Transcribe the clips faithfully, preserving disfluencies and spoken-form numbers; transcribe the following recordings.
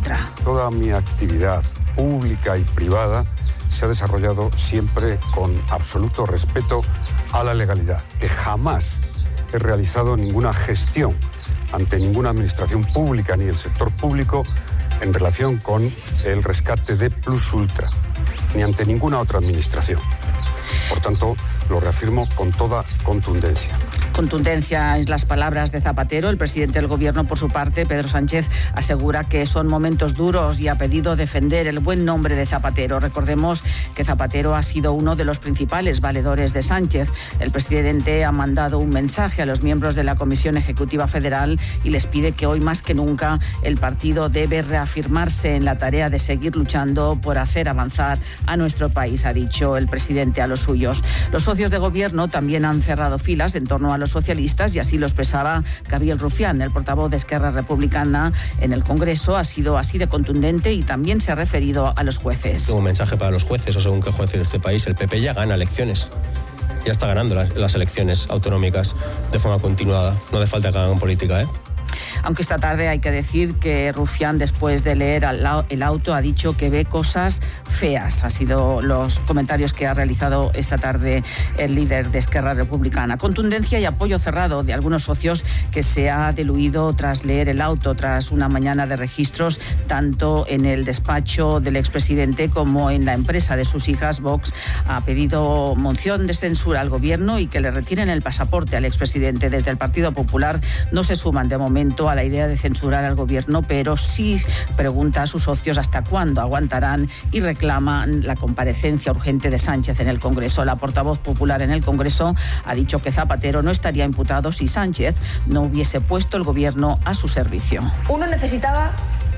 Ultra. Toda mi actividad pública y privada se ha desarrollado siempre con absoluto respeto a la legalidad, que jamás he realizado ninguna gestión ante ninguna administración pública ni el sector público en relación con el rescate de Plus Ultra, ni ante ninguna otra administración. Por tanto, lo reafirmo con toda contundencia. Contundencia en las palabras de Zapatero. El presidente del Gobierno, por su parte, Pedro Sánchez, asegura que son momentos duros y ha pedido defender el buen nombre de Zapatero. Recordemos que Zapatero ha sido uno de los principales valedores de Sánchez. El presidente ha mandado un mensaje a los miembros de la Comisión Ejecutiva Federal y les pide que hoy más que nunca el partido debe reafirmarse en la tarea de seguir luchando por hacer avanzar a nuestro país, ha dicho el presidente a los suyos. Los socios de Gobierno también han cerrado filas en torno a los socialistas y así lo expresaba Gabriel Rufián, el portavoz de Esquerra Republicana en el Congreso. Ha sido así de contundente y también se ha referido a los jueces. Un mensaje para los jueces, o según qué jueces de este país. El P P ya gana elecciones. Ya está ganando las, las elecciones autonómicas de forma continuada. No hace falta que hagan política, ¿eh? Aunque esta tarde hay que decir que Rufián, después de leer el auto, ha dicho que ve cosas feas. Han sido los comentarios que ha realizado esta tarde el líder de Esquerra Republicana. Contundencia y apoyo cerrado de algunos socios que se ha diluido tras leer el auto, tras una mañana de registros, tanto en el despacho del expresidente como en la empresa de sus hijas. Vox ha pedido moción de censura al Gobierno y que le retiren el pasaporte al expresidente. Desde el Partido Popular no se suman de momento a la idea de censurar al Gobierno, pero sí pregunta a sus socios hasta cuándo aguantarán y reclaman la comparecencia urgente de Sánchez en el Congreso. La portavoz popular en el Congreso ha dicho que Zapatero no estaría imputado si Sánchez no hubiese puesto el Gobierno a su servicio. Uno necesitaba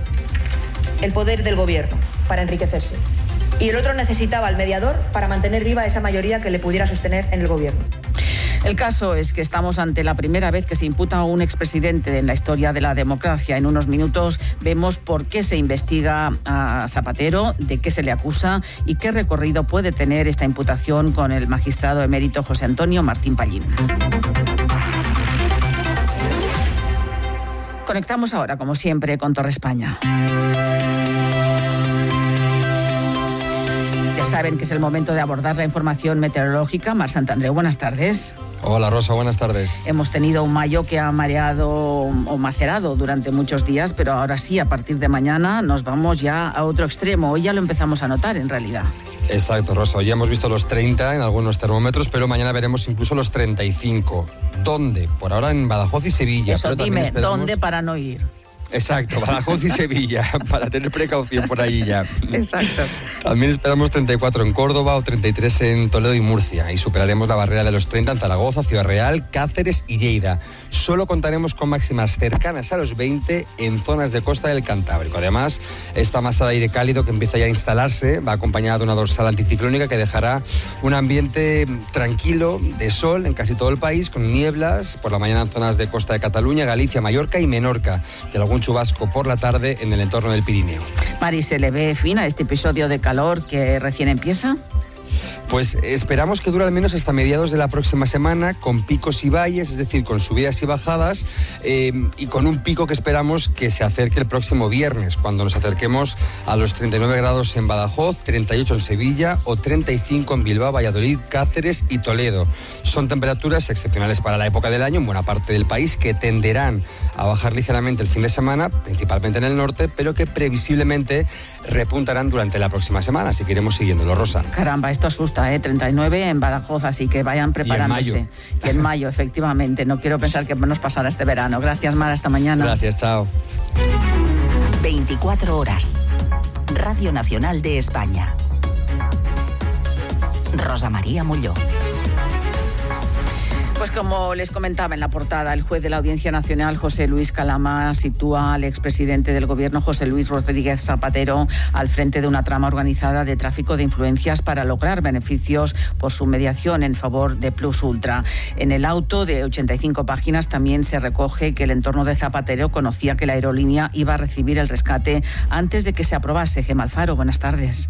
el poder del Gobierno para enriquecerse y el otro necesitaba al mediador para mantener viva esa mayoría que le pudiera sostener en el Gobierno. El caso es que estamos ante la primera vez que se imputa a un expresidente en la historia de la democracia. En unos minutos vemos por qué se investiga a Zapatero, de qué se le acusa y qué recorrido puede tener esta imputación con el magistrado emérito José Antonio Martín Pallín. Conectamos ahora, como siempre, con Torre España. Ya saben que es el momento de abordar la información meteorológica. Mar Santandreu, buenas tardes. Hola Rosa, buenas tardes. Hemos tenido un mayo que ha mareado o macerado durante muchos días, pero ahora sí, a partir de mañana nos vamos ya a otro extremo. Hoy ya lo empezamos a notar en realidad. Exacto, Rosa. Hoy ya hemos visto los treinta en algunos termómetros, pero mañana veremos incluso los treinta y cinco. ¿Dónde? Por ahora en Badajoz y Sevilla. Eso, pero dime, esperamos... ¿dónde para no ir? Exacto, Badajoz y Sevilla, para tener precaución por ahí ya. Exacto. También esperamos treinta y cuatro en Córdoba o treinta y tres en Toledo y Murcia. Y superaremos la barrera de los treinta en Zaragoza, Ciudad Real, Cáceres y Lleida. Solo contaremos con máximas cercanas a los veinte en zonas de costa del Cantábrico. Además, esta masa de aire cálido que empieza ya a instalarse va acompañada de una dorsal anticiclónica que dejará un ambiente tranquilo de sol en casi todo el país, con nieblas por la mañana en zonas de costa de Cataluña, Galicia, Mallorca y Menorca, y algún chubasco por la tarde en el entorno del Pirineo. Mari, ¿se le ve fin a este episodio de calor que recién empieza? Pues esperamos que dure al menos hasta mediados de la próxima semana, con picos y valles, es decir, con subidas y bajadas, eh, y con un pico que esperamos que se acerque el próximo viernes, cuando nos acerquemos a los treinta y nueve grados en Badajoz, treinta y ocho en Sevilla o treinta y cinco en Bilbao, Valladolid, Cáceres y Toledo. Son temperaturas excepcionales para la época del año en buena parte del país, que tenderán a bajar ligeramente el fin de semana, principalmente en el norte, pero que previsiblemente repuntarán durante la próxima semana, así que iremos siguiéndolo, Rosa. Caramba, esto asusta, ¿eh? treinta y nueve en Badajoz, así que vayan preparándose. Y en mayo. Y en mayo, efectivamente. No quiero pensar que nos pasará este verano. Gracias, Mar, hasta mañana. Gracias, chao. veinticuatro horas. Radio Nacional de España. Rosa María Molló. Pues como les comentaba en la portada, el juez de la Audiencia Nacional, José Luis Calama, sitúa al expresidente del Gobierno, José Luis Rodríguez Zapatero, al frente de una trama organizada de tráfico de influencias para lograr beneficios por su mediación en favor de Plus Ultra. En el auto de ochenta y cinco páginas también se recoge que el entorno de Zapatero conocía que la aerolínea iba a recibir el rescate antes de que se aprobase. Gemma Alfaro, buenas tardes.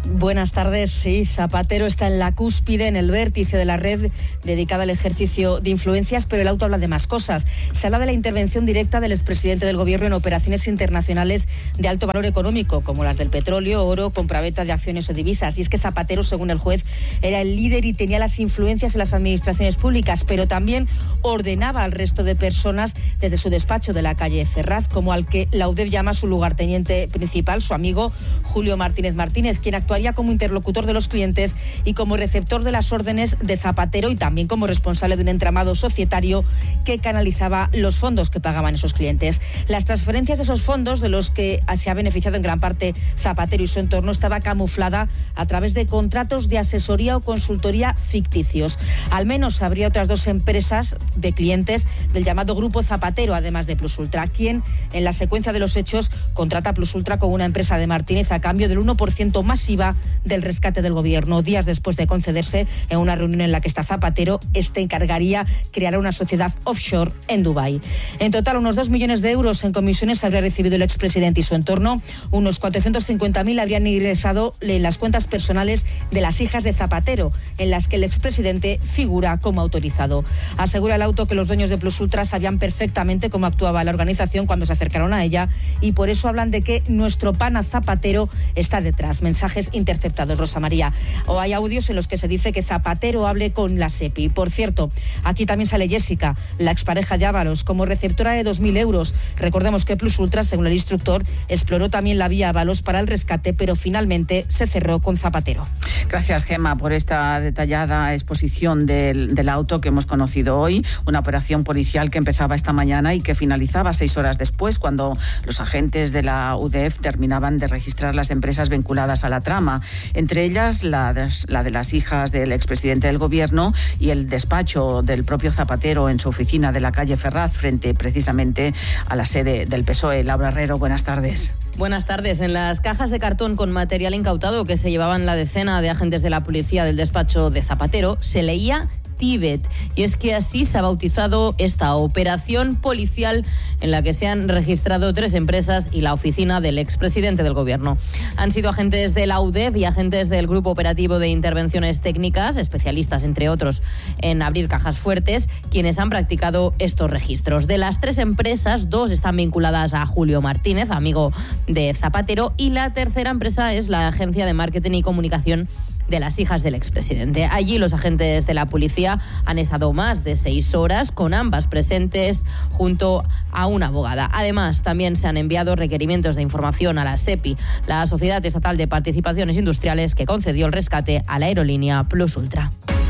Buenas tardes. Sí, Zapatero está en la cúspide, en el vértice de la red dedicada al ejercicio de influencias, pero el auto habla de más cosas. Se habla de la intervención directa del expresidente del Gobierno en operaciones internacionales de alto valor económico, como las del petróleo, oro, compraventa de acciones o divisas. Y es que Zapatero, según el juez, era el líder y tenía las influencias en las administraciones públicas, pero también ordenaba al resto de personas desde su despacho de la calle Ferraz, como al que la U D E F llama su lugarteniente principal, su amigo Julio Martínez Martínez, quien actuaría como interlocutor de los clientes y como receptor de las órdenes de Zapatero, y también como responsable de un entramado societario que canalizaba los fondos que pagaban esos clientes. Las transferencias de esos fondos, de los que se ha beneficiado en gran parte Zapatero y su entorno, estaba camuflada a través de contratos de asesoría o consultoría ficticios. Al menos habría otras dos empresas de clientes del llamado Grupo Zapatero, además de Plus Ultra, quien en la secuencia de los hechos contrata a Plus Ultra con una empresa de Martínez a cambio del uno por ciento masiva del rescate del Gobierno. Días después de concederse, en una reunión en la que está Zapatero, este encargaría crear una sociedad offshore en Dubái. En total, unos dos millones de euros en comisiones habría recibido el expresidente y su entorno. Unos cuatrocientos cincuenta mil habrían ingresado en las cuentas personales de las hijas de Zapatero, en las que el expresidente figura como autorizado. Asegura el auto que los dueños de Plus Ultra sabían perfectamente cómo actuaba la organización cuando se acercaron a ella, y por eso hablan de que nuestro pana Zapatero está detrás. Mensajes interceptados, Rosa María. O hay audios en los que se dice que Zapatero hable con la SEPI. Por cierto, aquí también sale Jessica, la expareja de Ábalos, como receptora de dos mil euros. Recordemos que Plus Ultra, según el instructor, exploró también la vía Ábalos para el rescate, pero finalmente se cerró con Zapatero. Gracias, Gemma, por esta detallada exposición del, del auto que hemos conocido hoy. Una operación policial que empezaba esta mañana y que finalizaba seis horas después, cuando los agentes de la U D E F terminaban de registrar las empresas vinculadas a la trama. Entre ellas, la de, la de las hijas del expresidente del Gobierno y el despacho del propio Zapatero en su oficina de la calle Ferraz, frente precisamente a la sede del P S O E. Laura Herrero, buenas tardes. Buenas tardes. En las cajas de cartón con material incautado que se llevaban la decena de agentes de la policía del despacho de Zapatero, se leía Tíbet. Y es que así se ha bautizado esta operación policial en la que se han registrado tres empresas y la oficina del expresidente del Gobierno. Han sido agentes de la U D E F y agentes del Grupo Operativo de Intervenciones Técnicas, especialistas entre otros en abrir cajas fuertes, quienes han practicado estos registros. De las tres empresas, dos están vinculadas a Julio Martínez, amigo de Zapatero, y la tercera empresa es la agencia de marketing y comunicación de las hijas del expresidente. Allí los agentes de la policía han estado más de seis horas con ambas presentes junto a una abogada. Además, también se han enviado requerimientos de información a la SEPI, la Sociedad Estatal de Participaciones Industriales, que concedió el rescate a la aerolínea Plus Ultra.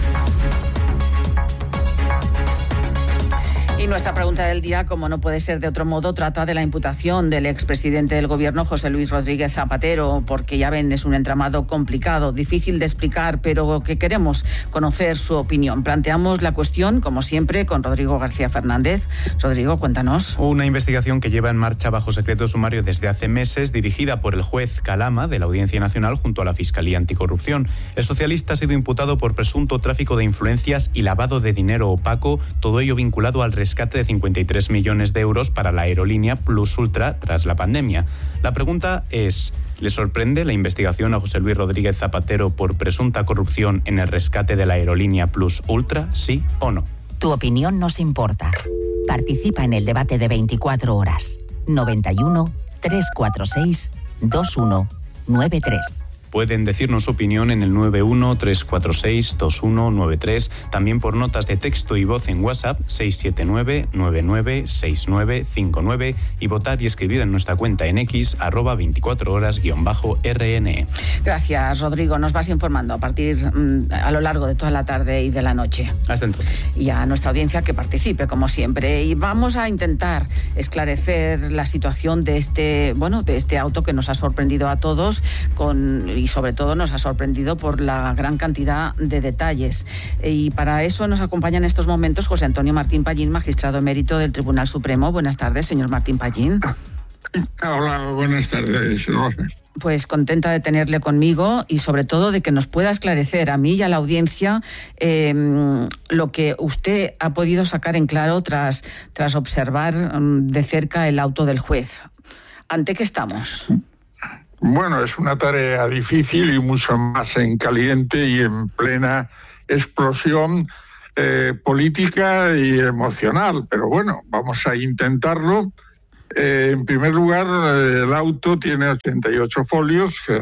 Y nuestra pregunta del día, como no puede ser de otro modo, trata de la imputación del expresidente del Gobierno, José Luis Rodríguez Zapatero, porque ya ven, es un entramado complicado, difícil de explicar, pero que queremos conocer su opinión. Planteamos la cuestión, como siempre, con Rodrigo García Fernández. Rodrigo, cuéntanos. Una investigación que lleva en marcha bajo secreto sumario desde hace meses, dirigida por el juez Calama de la Audiencia Nacional junto a la Fiscalía Anticorrupción. El socialista ha sido imputado por presunto tráfico de influencias y lavado de dinero opaco, todo ello vinculado al rescate de cincuenta y tres millones de euros para la aerolínea Plus Ultra tras la pandemia. La pregunta es, ¿le sorprende la investigación a José Luis Rodríguez Zapatero por presunta corrupción en el rescate de la aerolínea Plus Ultra, sí o no? Tu opinión nos importa. Participa en el debate de veinticuatro horas. noventa y uno, trescientos cuarenta y seis, veintiuno noventa y tres. Pueden decirnos su opinión en el nueve uno, tres cuatro seis, dos uno nueve tres, también por notas de texto y voz en WhatsApp seis siete nueve, nueve nueve seis nueve cinco nueve y votar y escribir en nuestra cuenta en X, arroba veinticuatro horas guión bajo R N E. Gracias, Rodrigo. Nos vas informando a partir mm, a lo largo de toda la tarde y de la noche. Hasta entonces. Y a nuestra audiencia que participe, como siempre. Y vamos a intentar esclarecer la situación de este, bueno, de este auto que nos ha sorprendido a todos con... y sobre todo nos ha sorprendido por la gran cantidad de detalles. Y para eso nos acompaña en estos momentos José Antonio Martín Pallín, magistrado emérito del Tribunal Supremo. Buenas tardes, señor Martín Pallín. Hola, buenas tardes, Rosa. Pues contenta de tenerle conmigo y sobre todo de que nos pueda esclarecer a mí y a la audiencia eh, lo que usted ha podido sacar en claro tras, tras observar um, de cerca el auto del juez. ¿Ante qué estamos? Bueno, es una tarea difícil y mucho más en caliente y en plena explosión eh, política y emocional. Pero bueno, vamos a intentarlo. Eh, en primer lugar, eh, el auto tiene ochenta y ocho folios. Eh,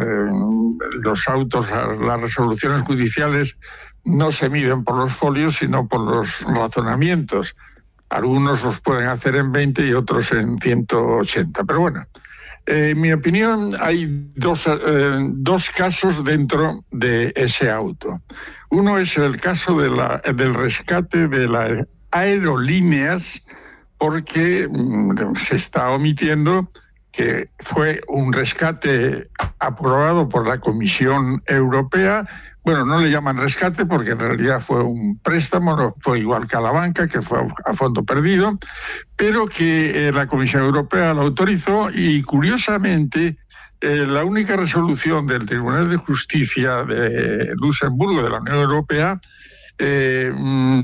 los autos, las resoluciones judiciales no se miden por los folios, sino por los razonamientos. Algunos los pueden hacer en veinte y otros en ciento ochenta. Pero bueno, eh, en mi opinión hay dos, eh, dos casos dentro de ese auto. Uno es el caso de la, del rescate de las aerolíneas, porque mmm, se está omitiendo que fue un rescate aprobado por la Comisión Europea. Bueno, no le llaman rescate porque en realidad fue un préstamo, no fue igual que a la banca, que fue a fondo perdido, pero que eh, la Comisión Europea lo autorizó y, curiosamente, eh, la única resolución del Tribunal de Justicia de Luxemburgo, de la Unión Europea, eh,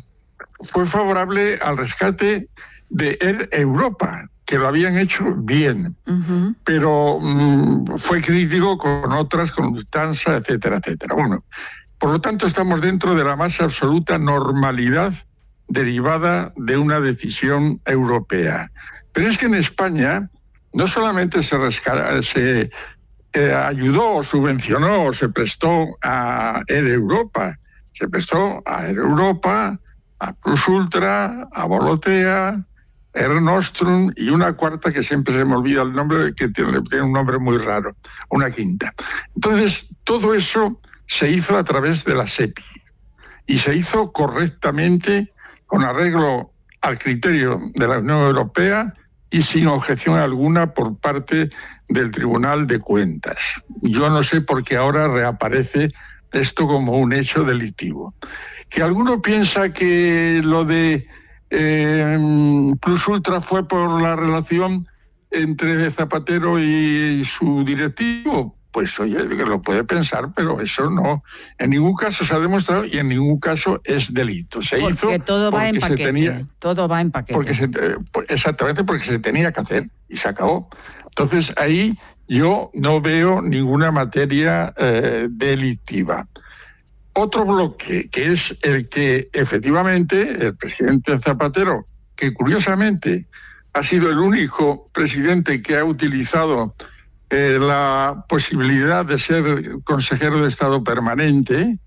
fue favorable al rescate de Air Europa, que lo habían hecho bien, uh-huh. pero um, fue crítico con otras, con Lufthansa, etcétera, etcétera. Bueno, por lo tanto, estamos dentro de la más absoluta normalidad derivada de una decisión europea. Pero es que en España no solamente se, resca- se eh, ayudó o subvencionó o se prestó a Air Europa, se prestó a Air Europa, a Plus Ultra, a Volotea, Air Nostrum y una cuarta que siempre se me olvida el nombre, que tiene, tiene un nombre muy raro, una quinta. Entonces, todo eso se hizo a través de la SEPI y se hizo correctamente, con arreglo al criterio de la Unión Europea y sin objeción alguna por parte del Tribunal de Cuentas. Yo no sé por qué ahora reaparece esto como un hecho delictivo. Que alguno piensa que lo de Eh, Plus Ultra fue por la relación entre Zapatero y su directivo, pues oye, que lo puede pensar, pero eso no, en ningún caso se ha demostrado y en ningún caso es delito. Se porque hizo todo va en paquete, tenía, todo va en paquete. Porque se, exactamente, porque se tenía que hacer y se acabó. Entonces ahí yo no veo ninguna materia eh, delictiva. Otro bloque, que es el que efectivamente el presidente Zapatero, que curiosamente ha sido el único presidente que ha utilizado eh, la posibilidad de ser consejero de Estado permanente,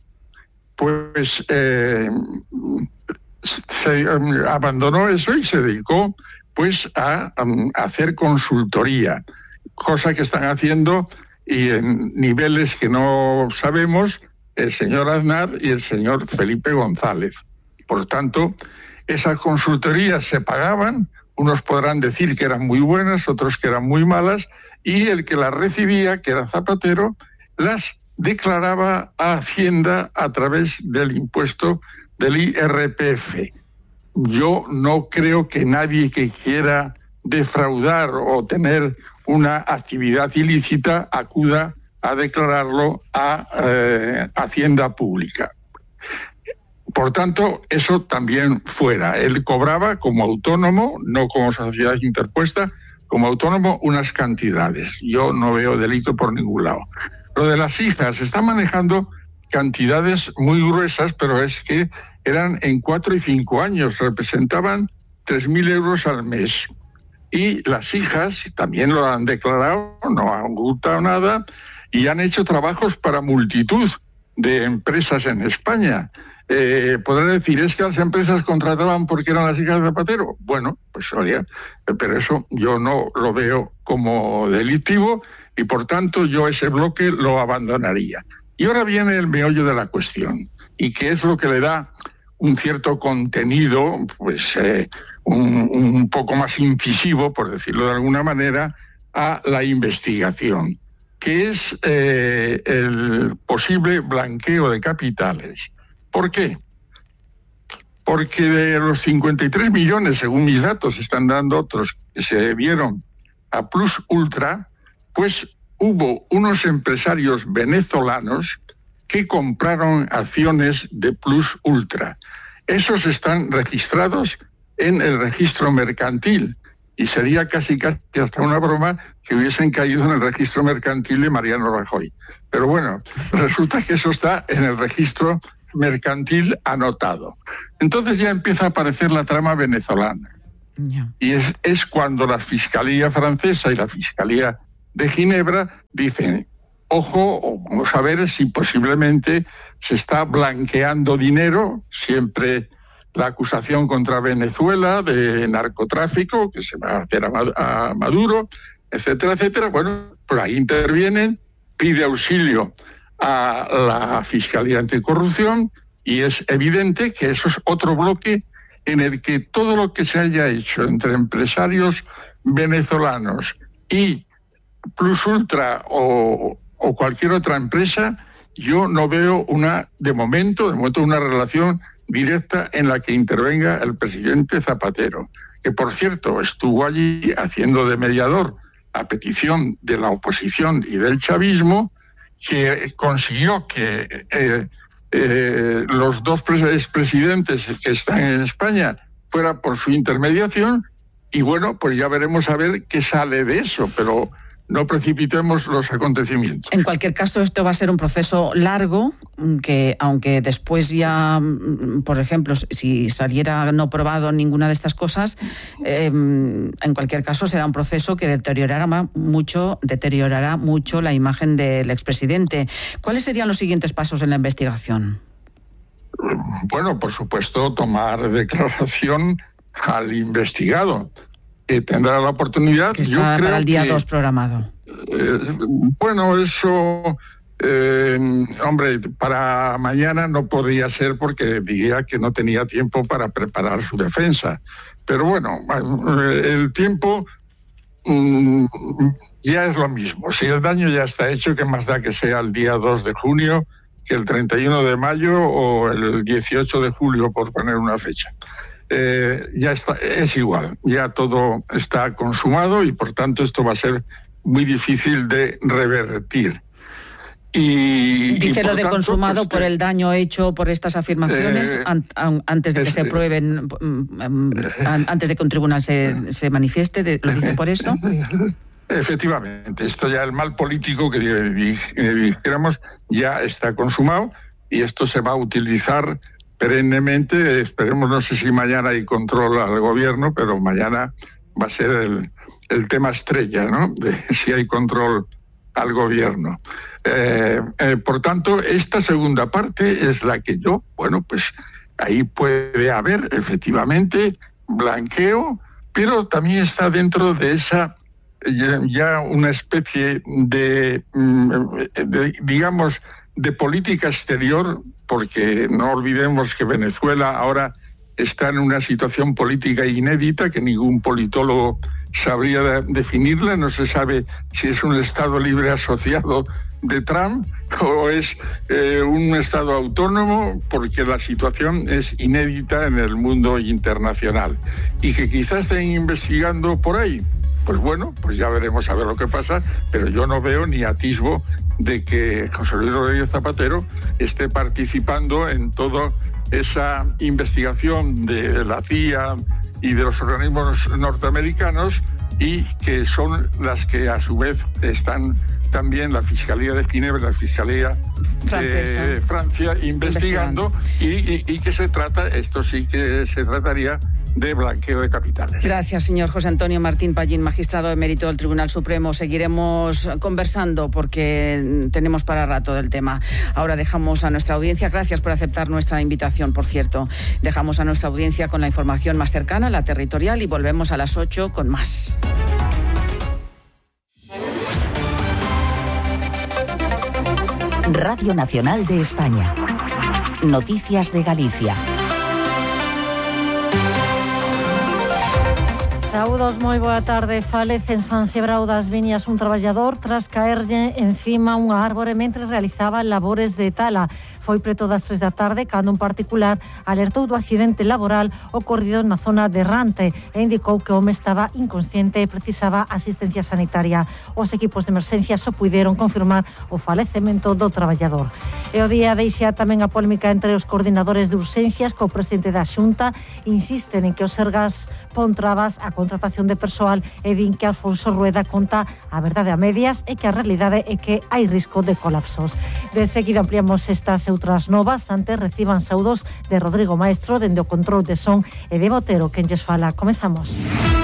pues eh, se um, abandonó eso y se dedicó pues a, um, a hacer consultoría, cosa que están haciendo y en niveles que no sabemos el señor Aznar y el señor Felipe González. Por tanto, esas consultorías se pagaban, unos podrán decir que eran muy buenas, otros que eran muy malas, y el que las recibía, que era Zapatero, las declaraba a Hacienda a través del impuesto del I R P F. Yo no creo que nadie que quiera defraudar o tener una actividad ilícita acuda a declararlo a eh, Hacienda Pública. Por tanto, eso también fuera. Él cobraba como autónomo, no como sociedad interpuesta, como autónomo unas cantidades. Yo no veo delito por ningún lado. Lo de las hijas, se están manejando cantidades muy gruesas, pero es que eran en cuatro y cinco años, representaban tres mil euros al mes. Y las hijas también lo han declarado, no han ocultado nada, y han hecho trabajos para multitud de empresas en España. Eh, podrán decir, ¿es que las empresas contrataban porque eran las hijas de Zapatero? Bueno, pues oye, pero eso yo no lo veo como delictivo y por tanto yo ese bloque lo abandonaría. Y ahora viene el meollo de la cuestión, y que es lo que le da un cierto contenido, pues eh, un, un poco más incisivo, por decirlo de alguna manera, a la investigación, que es eh, el posible blanqueo de capitales. ¿Por qué? Porque de los cincuenta y tres millones, según mis datos, están dando otros, que se debieron a Plus Ultra, pues hubo unos empresarios venezolanos que compraron acciones de Plus Ultra. Esos están registrados en el registro mercantil y sería casi casi hasta una broma que hubiesen caído en el registro mercantil de Mariano Rajoy. Pero bueno, resulta que eso está en el registro mercantil anotado. Entonces ya empieza a aparecer la trama venezolana. Yeah. Y es, es cuando la Fiscalía francesa y la Fiscalía de Ginebra dicen, ojo, vamos a ver si posiblemente se está blanqueando dinero, siempre la acusación contra Venezuela de narcotráfico, que se va a hacer a Maduro, etcétera, etcétera. Bueno, por ahí intervienen, pide auxilio a la Fiscalía Anticorrupción y es evidente que eso es otro bloque en el que todo lo que se haya hecho entre empresarios venezolanos y Plus Ultra o, o cualquier otra empresa, yo no veo una, de momento, de momento una relación directa en la que intervenga el presidente Zapatero, que por cierto estuvo allí haciendo de mediador a petición de la oposición y del chavismo, que consiguió que eh, eh, los dos expresidentes que están en España fuera por su intermediación, y bueno, pues ya veremos a ver qué sale de eso, pero no precipitemos los acontecimientos. En cualquier caso, esto va a ser un proceso largo, que aunque después ya, por ejemplo, si saliera no probado ninguna de estas cosas, eh, en cualquier caso será un proceso que deteriorará mucho, deteriorará mucho la imagen del expresidente. ¿Cuáles serían los siguientes pasos en la investigación? Bueno, por supuesto, tomar declaración al investigado. Que tendrá la oportunidad. Que está yo creo para el día que, dos programado. Eh, bueno, eso, eh, hombre, para mañana no podría ser porque diría que no tenía tiempo para preparar su defensa. Pero bueno, el tiempo mm, ya es lo mismo. Si el daño ya está hecho, ¿qué más da que sea el día dos de junio, que el treinta y uno de mayo o el dieciocho de julio, por poner una fecha? Eh, ya está, es igual, ya todo está consumado y por tanto esto va a ser muy difícil de revertir. Y, Dice y lo de tanto, consumado pues, por el daño hecho por estas afirmaciones eh, an, an, antes de que es, se prueben, um, an, antes de que un tribunal se, se manifieste, de, ¿lo dice por eso? Efectivamente, esto ya el mal político que dijéramos ya está consumado y esto se va a utilizar perennemente. Esperemos, no sé si mañana hay control al gobierno, pero mañana va a ser el, el tema estrella, ¿no? De si hay control al gobierno. Eh, eh, por tanto, esta segunda parte es la que yo, bueno, pues ahí puede haber efectivamente blanqueo, pero también está dentro de esa ya, ya una especie de, de, digamos, de política exterior, porque no olvidemos que Venezuela ahora está en una situación política inédita que ningún politólogo sabría de definirla. No se sabe si es un Estado libre asociado de Trump o es eh, un Estado autónomo, porque la situación es inédita en el mundo internacional. Y que quizás estén investigando por ahí. Pues bueno, pues ya veremos a ver lo que pasa, pero yo no veo ni atisbo de que José Luis Rodríguez Zapatero esté participando en toda esa investigación de la C I A y de los organismos norteamericanos, y que son las que a su vez están también la Fiscalía de Ginebra, la Fiscalía Francesa. de Francia investigando, investigando. Y, y, y que se trata, esto sí que se trataría de blanqueo de capitales. Gracias, señor José Antonio Martín Pallín, magistrado emérito del Tribunal Supremo. Seguiremos conversando porque tenemos para rato del tema. Ahora dejamos a nuestra audiencia, gracias por aceptar nuestra invitación, por cierto, dejamos a nuestra audiencia con la información más cercana, la territorial, y volvemos a las ocho con más. Radio Nacional de España. Noticias de Galicia. Saúdos, moi boa tarde. Falece en San Cebrao das Viñas un traballador tras caerlle encima unha árbore mentre realizaba labores de tala. Foi preto das tres da tarde cando un particular alertou do accidente laboral ocorrido na zona de Rante e indicou que o home estaba inconsciente e precisaba asistencia sanitaria. Os equipos de emerxencia só puideron confirmar o falecemento do traballador. E o día deixa tamén a polémica entre os coordinadores de urxencias co presidente da Xunta. Insisten en que o Sergas pon trabas a contratación de persoal e din que Alfonso Rueda conta a verdade a medias e que a realidade é que hai risco de colapsos. De seguida ampliamos estas e outras novas. Antes reciban saúdos de Rodrigo Maestro dende o control de son e de Botero, quen lles fala. Comezamos.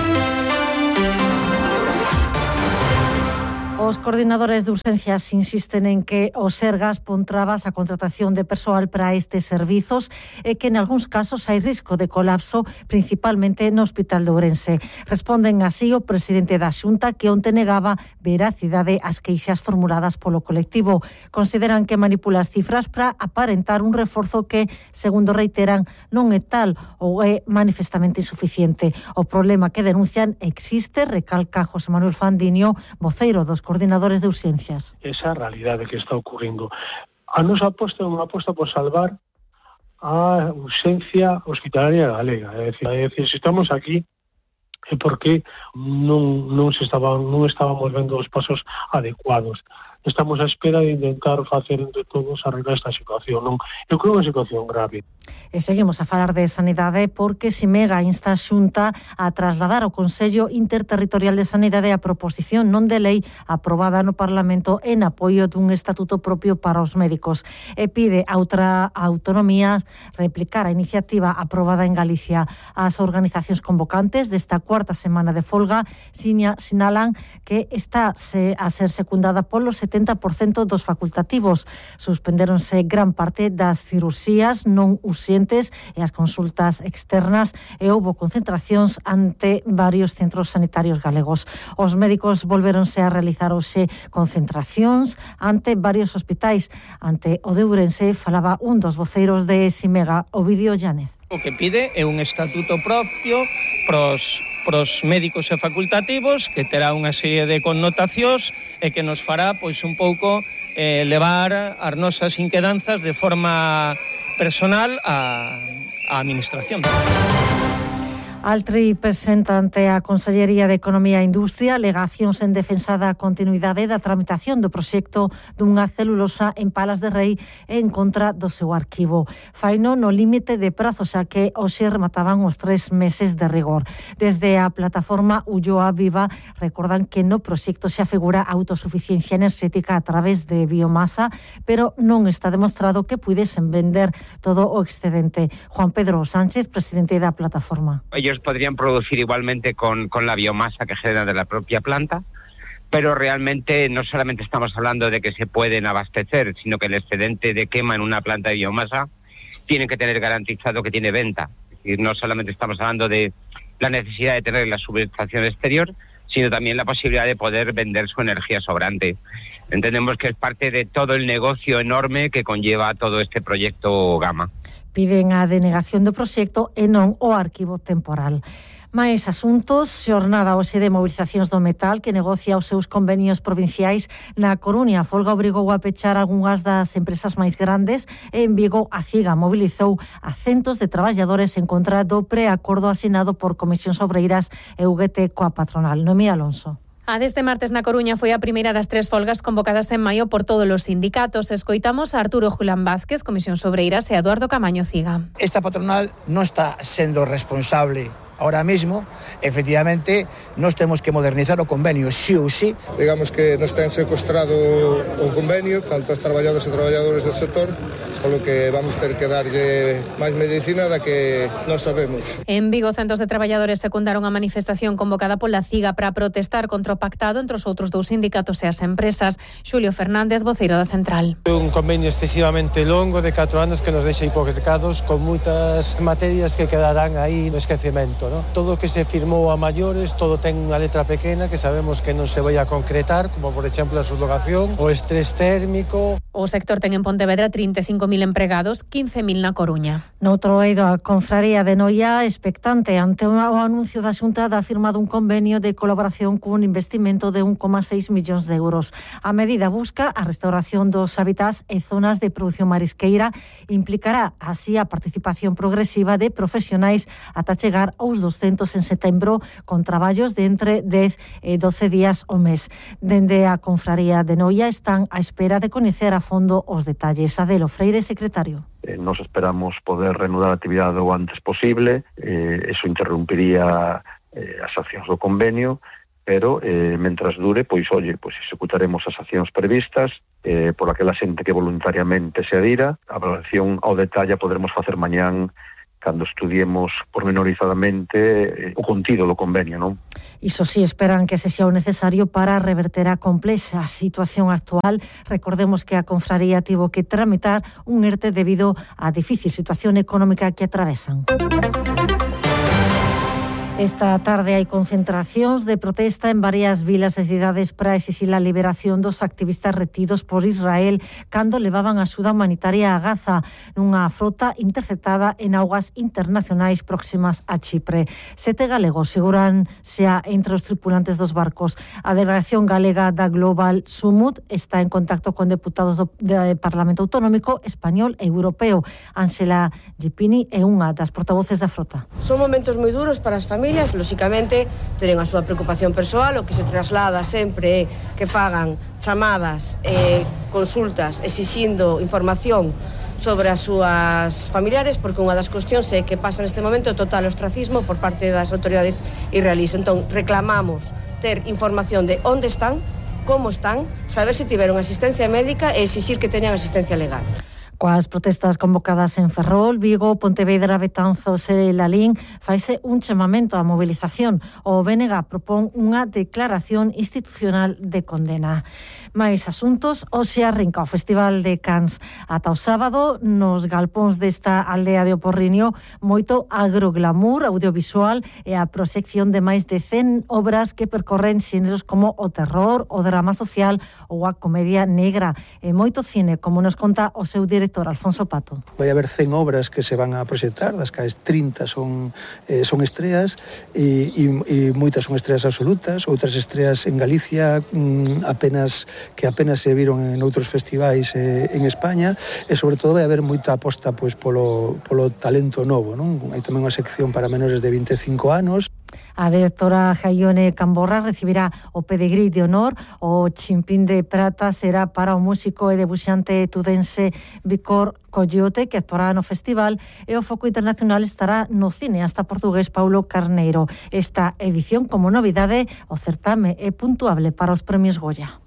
Os coordinadores de urgencias insisten en que o Sergas pon trabas a contratación de persoal para estes servizos e que en algúns casos hai risco de colapso, principalmente no Hospital de Ourense. Responden así o presidente da Xunta, que onte negaba veracidade ás queixas formuladas polo colectivo. Consideran que manipula as cifras para aparentar un reforzo que, segundo reiteran, non é tal ou é manifestamente insuficiente. O problema que denuncian existe, recalca José Manuel Fandiño, voceiro dos coordinadores de urxencias. Esa realidade que está ocurrindo. A nosa aposta é unha aposta por salvar a urxencia hospitalaria galega. É dicir, é dicir, se estamos aquí é porque non, non, se estaban, non estábamos vendo os pasos adecuados. Estamos a espera de intentar facer entre todos arreglar esta situación. Non? Eu creo que é unha situación grave. E seguimos a falar de sanidade porque Simega insta a Xunta a trasladar ao Consello Interterritorial de Sanidade a proposición non de lei aprobada no Parlamento en apoio dun estatuto propio para os médicos e pide a outra autonomía replicar a iniciativa aprobada en Galicia. As organizacións convocantes desta cuarta semana de folga sinalan que está a ser secundada polo setenta por cento dos facultativos. Suspendéronse gran parte das cirurxías non urxentes e as consultas externas e houbo concentracións ante varios centros sanitarios galegos. Os médicos volveronse a realizar hoxe concentracións ante varios hospitais. Ante o de Ourense falaba un dos voceiros de Simega, Ovidio Llánez. O que pide é un estatuto propio pros, pros médicos e facultativos que terá unha serie de connotacións e que nos fará pois un pouco eh, levar as nosas inquedanzas de forma personal á, á administración. Altri presenta ante a Consellería de Economía e Industria alegacións en defensa da continuidade da tramitación do proxecto dunha celulosa en Palas de Rei e en contra do seu arquivo. Faino no límite de prazo, xa que hoxe remataban os tres meses de rigor. Desde a plataforma Ulloa Viva recordan que no proxecto se afigura autosuficiencia enerxética a través de biomasa, pero non está demostrado que puidesen vender todo o excedente. Juan Pedro Sánchez, presidente da plataforma. Ellos podrían producir igualmente con, con la biomasa que generan de la propia planta, pero realmente no solamente estamos hablando de que se pueden abastecer, sino que el excedente de quema en una planta de biomasa tiene que tener garantizado que tiene venta. Es decir, no solamente estamos hablando de la necesidad de tener la subvención exterior, sino también la posibilidad de poder vender su energía sobrante. Entendemos que es parte de todo el negocio enorme que conlleva todo este proyecto Gama. Piden a denegación do proxecto e non o arquivo temporal. Mais asuntos, xornada hoxe de movilizacións do metal que negocia os seus convenios provinciais na Coruña. A folga obrigou a pechar algunhas das empresas máis grandes e en Vigo a CIGA mobilizou a centos de traballadores en contra do preacordo asinado por Comisións Obreiras e U G T coa patronal. Noemí Alonso. A deste martes na Coruña foi a primeira das tres folgas convocadas en maio por todos os sindicatos. Escoitamos a Arturo Julán Vázquez, Comisións Obreiras, e a Eduardo Camaño Ciga. Esta patronal non está sendo responsable ahora mismo. Efectivamente, nos temos que modernizar o convenio, sí ou sí. Digamos que nos ten secuestrado o convenio, tanto os traballadores e traballadores do sector, polo que vamos ter que darlle máis medicina da que non sabemos. En Vigo, centos de traballadores secundaron a manifestación convocada pola CIGA para protestar contra o pactado entre os outros dous sindicatos e as empresas. Xulio Fernández, voceiro da central. Un convenio excesivamente longo de catro anos que nos deixa hipotecados con moitas materias que quedarán aí no esquecemento, ¿no? Todo o que se firmou a maiores, todo ten unha letra pequena que sabemos que non se vai a concretar, como por exemplo a sublocación, o estrés térmico. O sector ten en Pontevedra trinta e cinco mil empregados, quince mil na Coruña. Noutro eido, a Confraría de Noia expectante ante o anuncio da Xunta da firma dun convenio de colaboración cun investimento de un coma seis millóns de euros. A medida busca a restauración dos hábitats e zonas de produción marisqueira, implicará así a participación progresiva de profesionais ata chegar aos doscentos en setembro con traballos de entre dez e doce días ao mes. Dende a Confraría de Noia están á espera de coñecer a fondo os detalles. Adelo Freire, secretario. Eh, nos esperamos poder reanudar a actividade o antes posible. Eh, eso interrumpiría eh, as accións do convenio, pero eh, mentras dure, pois, oye, pois executaremos as accións previstas eh, por aquela xente que voluntariamente se adira. A valoración ao detalle poderemos facer mañán cando estudiemos pormenorizadamente eh, o contido do convenio, non? Iso sí, esperan que se sea o necesario para reverter a complexa situación actual. Recordemos que a confraría tivo que tramitar un ERTE debido á difícil situación económica que atravesan. Esta tarde hai concentracións de protesta en varias vilas e cidades para exixir a liberación dos activistas retidos por Israel cando levaban axuda humanitaria a Gaza nunha frota interceptada en augas internacionais próximas a Chipre. Sete galegos figuran xa entre os tripulantes dos barcos. A delegación galega da Global Summit está en contacto con deputados do, do Parlamento Autonómico español e europeo. Ángela Gipini é unha das portavoces da frota. Son momentos moi duros para as familias. Lóxicamente, tenen a súa preocupación persoal, o que se traslada sempre é que fagan chamadas e consultas exixindo información sobre as súas familiares, porque unha das cuestións é que pasa neste momento o total ostracismo por parte das autoridades israelíes. Entón, reclamamos ter información de onde están, como están, saber se tiveron asistencia médica e exixir que teñan asistencia legal. Coas protestas convocadas en Ferrol, Vigo, Pontevedra, Betanzos e Lalín, faise un chamamento á mobilización. O B N G propón unha declaración institucional de condena. Mais asuntos, hoxe arrinca o Festival de Cans. Ata o sábado, nos galpóns desta aldea de Oporriño, moito agroglamour audiovisual e a proxección de máis de cen obras que percorren xéneros como o terror, o drama social ou a comedia negra. E moito cine, como nos conta o seu director Alfonso Pato. Vai haber cen obras que se van a proxectar, das cales trinta son, eh, son estreas e, e, e moitas son estreas absolutas, outras estreas en Galicia mm, apenas que apenas se viron en outros festivais eh, en España, e sobre todo vai haber moita aposta pois, polo, polo talento novo, non? Hai tamén unha sección para menores de vinte e cinco anos. A directora Jaione Camborra recibirá o Pedigrí de Honor. O Chimpín de Prata será para o músico e debuxante tudense Víctor Coyote, que actuará no festival, e o foco internacional estará no cineasta portugués Paulo Carneiro. Esta edición, como novidade, o certame é puntuable para os premios Goya.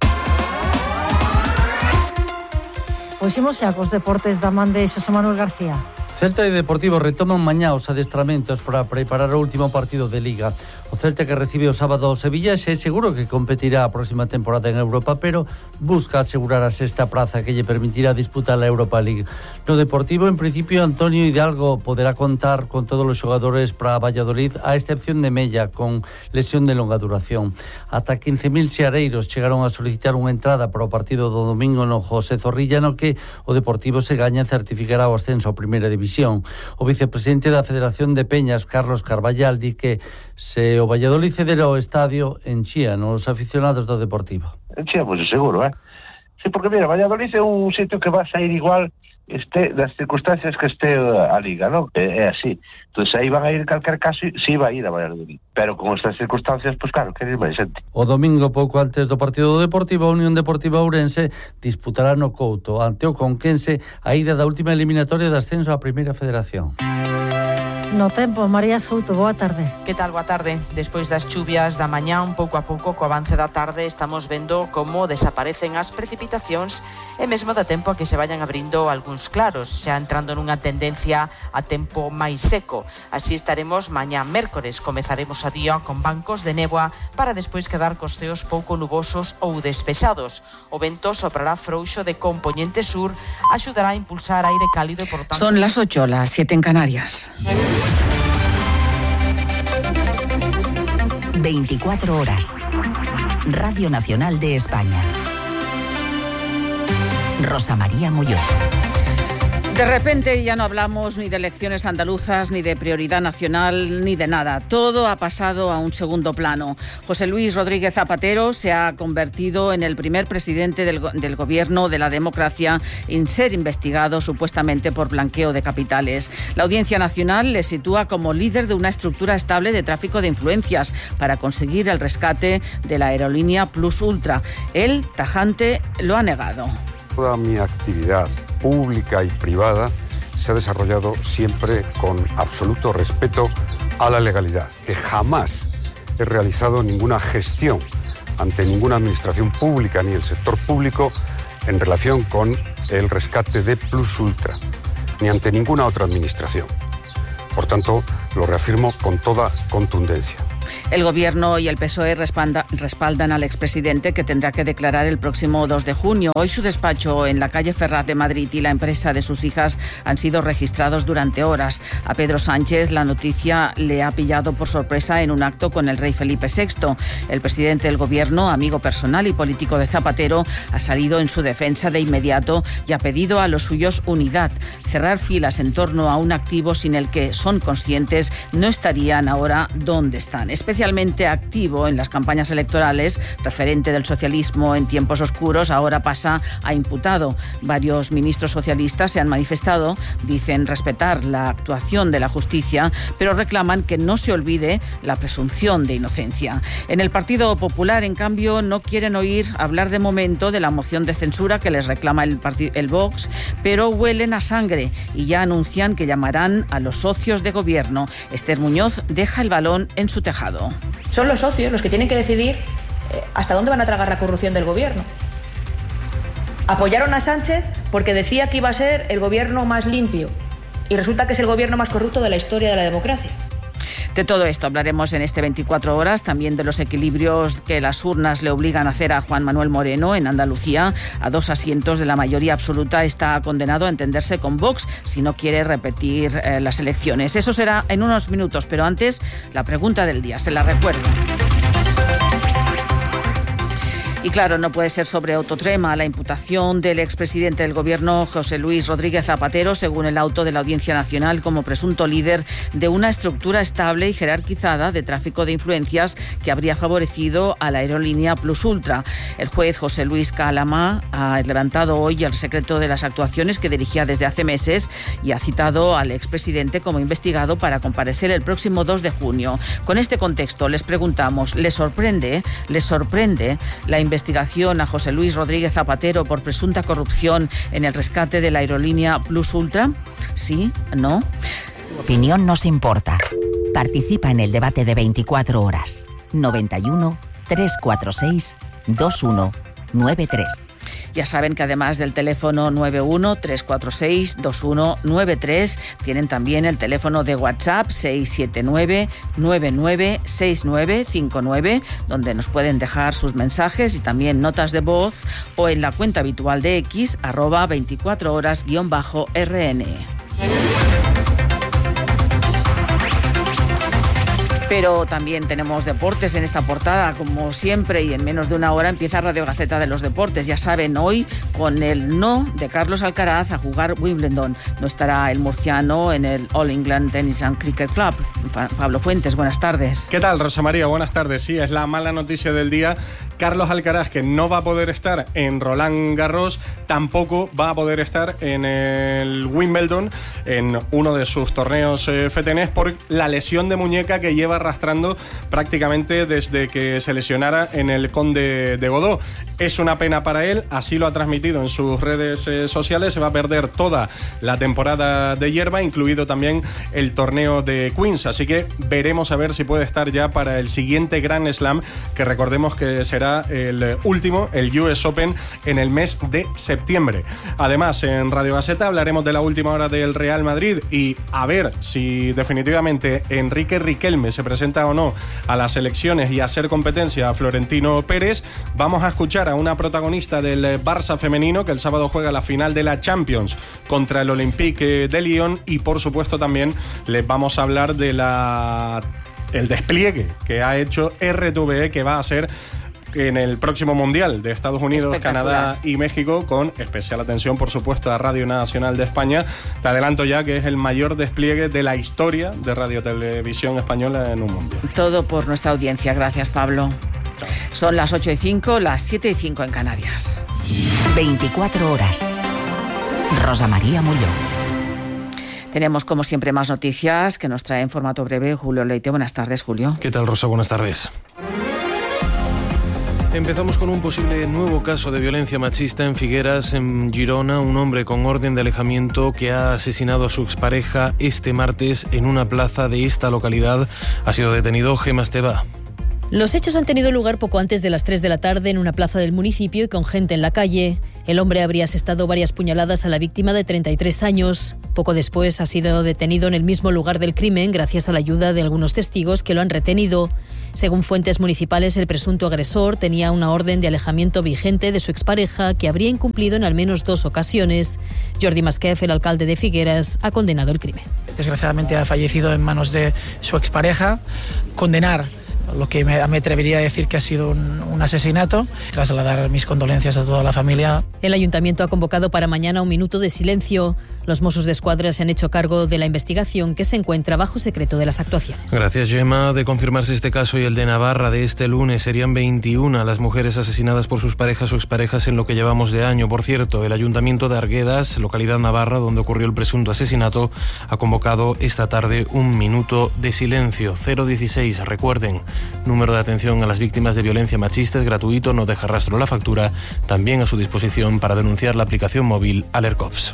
Pois imos xa cos deportes da man de Xosé Manuel García. Celta e Deportivo retoman mañá os adestramentos para preparar o último partido de Liga. O Celta, que recibe o sábado o Sevilla, xa é seguro que competirá a próxima temporada en Europa, pero busca asegurar a sexta praza que lle permitirá disputar a Europa League. No Deportivo, en principio, Antonio Hidalgo poderá contar con todos os xogadores para Valladolid, a excepción de Mella, con lesión de longa duración. Ata quince mil xeareiros chegaron a solicitar unha entrada para o partido do domingo no José Zorrilla, no que o Deportivo, se gaña, certificará o ascenso a Primeira División. O vicepresidente da Federación de Peñas, Carlos Carballal, di que se o Valladolid cedera o estadio, enchían os aficionados do Deportivo. Enchíamos, seguro, eh? Sí, porque mira, Valladolid é un sitio que va a sair igual este, das circunstancias que este a Liga, non? É, é así. Entón, aí van a ir en calquer caso, si va a ir a Valladolid. Pero con estas circunstancias, pois pues, claro, que é máis xente. O domingo, pouco antes do partido do Deportivo, a Unión Deportiva Ourense disputará no Couto ante o Conquense a ida da última eliminatoria de ascenso á Primeira Federación. No tempo, María Souto, boa tarde. Que tal, boa tarde? Despois das chuvias da mañá, un pouco a pouco, co avance da tarde, estamos vendo como desaparecen as precipitacións e mesmo da tempo a que se vayan abrindo algúns claros, xa entrando nunha tendencia a tempo máis seco. Así estaremos mañá mércores, comezaremos a día con bancos de néboa para despois quedar cos ceos pouco nubosos ou despexados. O vento soprará frouxo de compoñente sur, axudará a impulsar aire cálido e por tanto... Son las ocho, las siete en Canarias. veinticuatro horas. Radio Nacional de España. Rosa María Molló. De repente ya no hablamos ni de elecciones andaluzas, ni de prioridad nacional, ni de nada. Todo ha pasado a un segundo plano. José Luis Rodríguez Zapatero se ha convertido en el primer presidente del, del gobierno de la democracia en ser investigado supuestamente por blanqueo de capitales. La Audiencia Nacional le sitúa como líder de una estructura estable de tráfico de influencias para conseguir el rescate de la aerolínea Plus Ultra. Él, tajante, lo ha negado. Toda mi actividad pública y privada se ha desarrollado siempre con absoluto respeto a la legalidad, que jamás he realizado ninguna gestión ante ninguna administración pública ni el sector público en relación con el rescate de Plus Ultra, ni ante ninguna otra administración. Por tanto, lo reafirmo con toda contundencia. El Gobierno y el P S O E respalda, respaldan al expresidente, que tendrá que declarar el próximo dos de junio. Hoy su despacho en la calle Ferraz de Madrid y la empresa de sus hijas han sido registrados durante horas. A Pedro Sánchez la noticia le ha pillado por sorpresa en un acto con el rey Felipe sexto. El presidente del Gobierno, amigo personal y político de Zapatero, ha salido en su defensa de inmediato y ha pedido a los suyos unidad. Cerrar filas en torno a un activo sin el que son conscientes no estarían ahora donde están. Especialmente activo en las campañas electorales, referente del socialismo en tiempos oscuros, ahora pasa a imputado. Varios ministros socialistas se han manifestado, dicen respetar la actuación de la justicia, pero reclaman que no se olvide la presunción de inocencia. En el Partido Popular, en cambio, no quieren oír hablar de momento de la moción de censura que les reclama el, partido, el Vox, pero huelen a sangre y ya anuncian que llamarán a los socios de gobierno. Esther Muñoz deja el balón en su tejado. Son los socios los que tienen que decidir eh, hasta dónde van a tragar la corrupción del gobierno. Apoyaron a Sánchez porque decía que iba a ser el gobierno más limpio y resulta que es el gobierno más corrupto de la historia de la democracia. De todo esto hablaremos en este veinticuatro horas, también de los equilibrios que las urnas le obligan a hacer a Juan Manuel Moreno en Andalucía. A dos asientos de la mayoría absoluta está condenado a entenderse con Vox si no quiere repetir eh, las elecciones. Eso será en unos minutos, pero antes la pregunta del día, se la recuerdo. Y claro, no puede ser sobre Autotrema la imputación del expresidente del Gobierno, José Luis Rodríguez Zapatero, según el auto de la Audiencia Nacional, como presunto líder de una estructura estable y jerarquizada de tráfico de influencias que habría favorecido a la aerolínea Plus Ultra. El juez José Luis Calama ha levantado hoy el secreto de las actuaciones que dirigía desde hace meses y ha citado al expresidente como investigado para comparecer el próximo dos de junio. Con este contexto les preguntamos, ¿les sorprende? ¿Les sorprende la investigación a José Luis Rodríguez Zapatero por presunta corrupción en el rescate de la aerolínea Plus Ultra? ¿Sí? ¿No? Tu opinión nos importa. Participa en el debate de veinticuatro horas. noventa y uno, trescientos cuarenta y seis, veintiuno noventa y tres. Ya saben que además del teléfono nueve uno, tres cuatro seis, dos uno nueve tres, tienen también el teléfono de WhatsApp seis siete nueve, nueve nueve seis nueve cinco nueve, donde nos pueden dejar sus mensajes y también notas de voz, o en la cuenta habitual de X, arroba veinticuatro horas guión bajo R N. Pero también tenemos deportes en esta portada, como siempre, y en menos de una hora empieza Radio Gaceta de los Deportes. Ya saben, hoy con el no de Carlos Alcaraz a jugar Wimbledon. No estará el murciano en el All England Tennis and Cricket Club. Pablo Fuentes, buenas tardes. ¿Qué tal, Rosa María? Buenas tardes. Sí, es la mala noticia del día. Carlos Alcaraz, que no va a poder estar en Roland Garros, tampoco va a poder estar en el Wimbledon, en uno de sus torneos eh, fetenés, por la lesión de muñeca que lleva arrastrando prácticamente desde que se lesionara en el Conde de Godó. Es una pena para él, así lo ha transmitido en sus redes eh, sociales. Se va a perder toda la temporada de hierba, incluido también el torneo de Queens, así que veremos a ver si puede estar ya para el siguiente Grand Slam, que recordemos que será el último, el U S Open, en el mes de septiembre. Además, en Radio Gaceta hablaremos de la última hora del Real Madrid y a ver si definitivamente Enrique Riquelme se presenta o no a las elecciones y a hacer competencia a Florentino Pérez. Vamos a escuchar a una protagonista del Barça femenino, que el sábado juega la final de la Champions contra el Olympique de Lyon, y por supuesto también les vamos a hablar de la el despliegue que ha hecho R T V E, que va a ser en el próximo Mundial de Estados Unidos, Canadá y México, con especial atención, por supuesto, a Radio Nacional de España. Te adelanto ya que es el mayor despliegue de la historia de Radio Televisión Española en un Mundial. Todo por nuestra audiencia. Gracias, Pablo. Chao. Son las ocho y cinco, las siete y cinco en Canarias. veinticuatro horas. Rosa María Mulló. Tenemos, como siempre, más noticias que nos trae en formato breve Julio Leite. Buenas tardes, Julio. ¿Qué tal, Rosa? Buenas tardes. Empezamos con un posible nuevo caso de violencia machista en Figueras, en Girona. Un hombre con orden de alejamiento que ha asesinado a su expareja este martes en una plaza de esta localidad ha sido detenido. Gemma Esteba. Los hechos han tenido lugar poco antes de las tres de la tarde en una plaza del municipio y con gente en la calle. El hombre habría asestado varias puñaladas a la víctima de treinta y tres años. Poco después ha sido detenido en el mismo lugar del crimen gracias a la ayuda de algunos testigos que lo han retenido. Según fuentes municipales, el presunto agresor tenía una orden de alejamiento vigente de su expareja que habría incumplido en al menos dos ocasiones. Jordi Masquef, el alcalde de Figueras, ha condenado el crimen. Desgraciadamente ha fallecido en manos de su expareja. Condenar lo que me, me atrevería a decir que ha sido un, un asesinato. Trasladar mis condolencias a toda la familia. El ayuntamiento ha convocado para mañana un minuto de silencio. Los Mossos de Escuadra se han hecho cargo de la investigación que se encuentra bajo secreto de las actuaciones. Gracias, Gemma. De confirmarse este caso y el de Navarra de este lunes, serían veintiuna las mujeres asesinadas por sus parejas o exparejas en lo que llevamos de año. Por cierto, el ayuntamiento de Arguedas, localidad navarra donde ocurrió el presunto asesinato, ha convocado esta tarde un minuto de silencio. cero dieciséis, recuerden, número de atención a las víctimas de violencia machista es gratuito, no deja rastro la factura, también a su disposición para denunciar la aplicación móvil Alercops.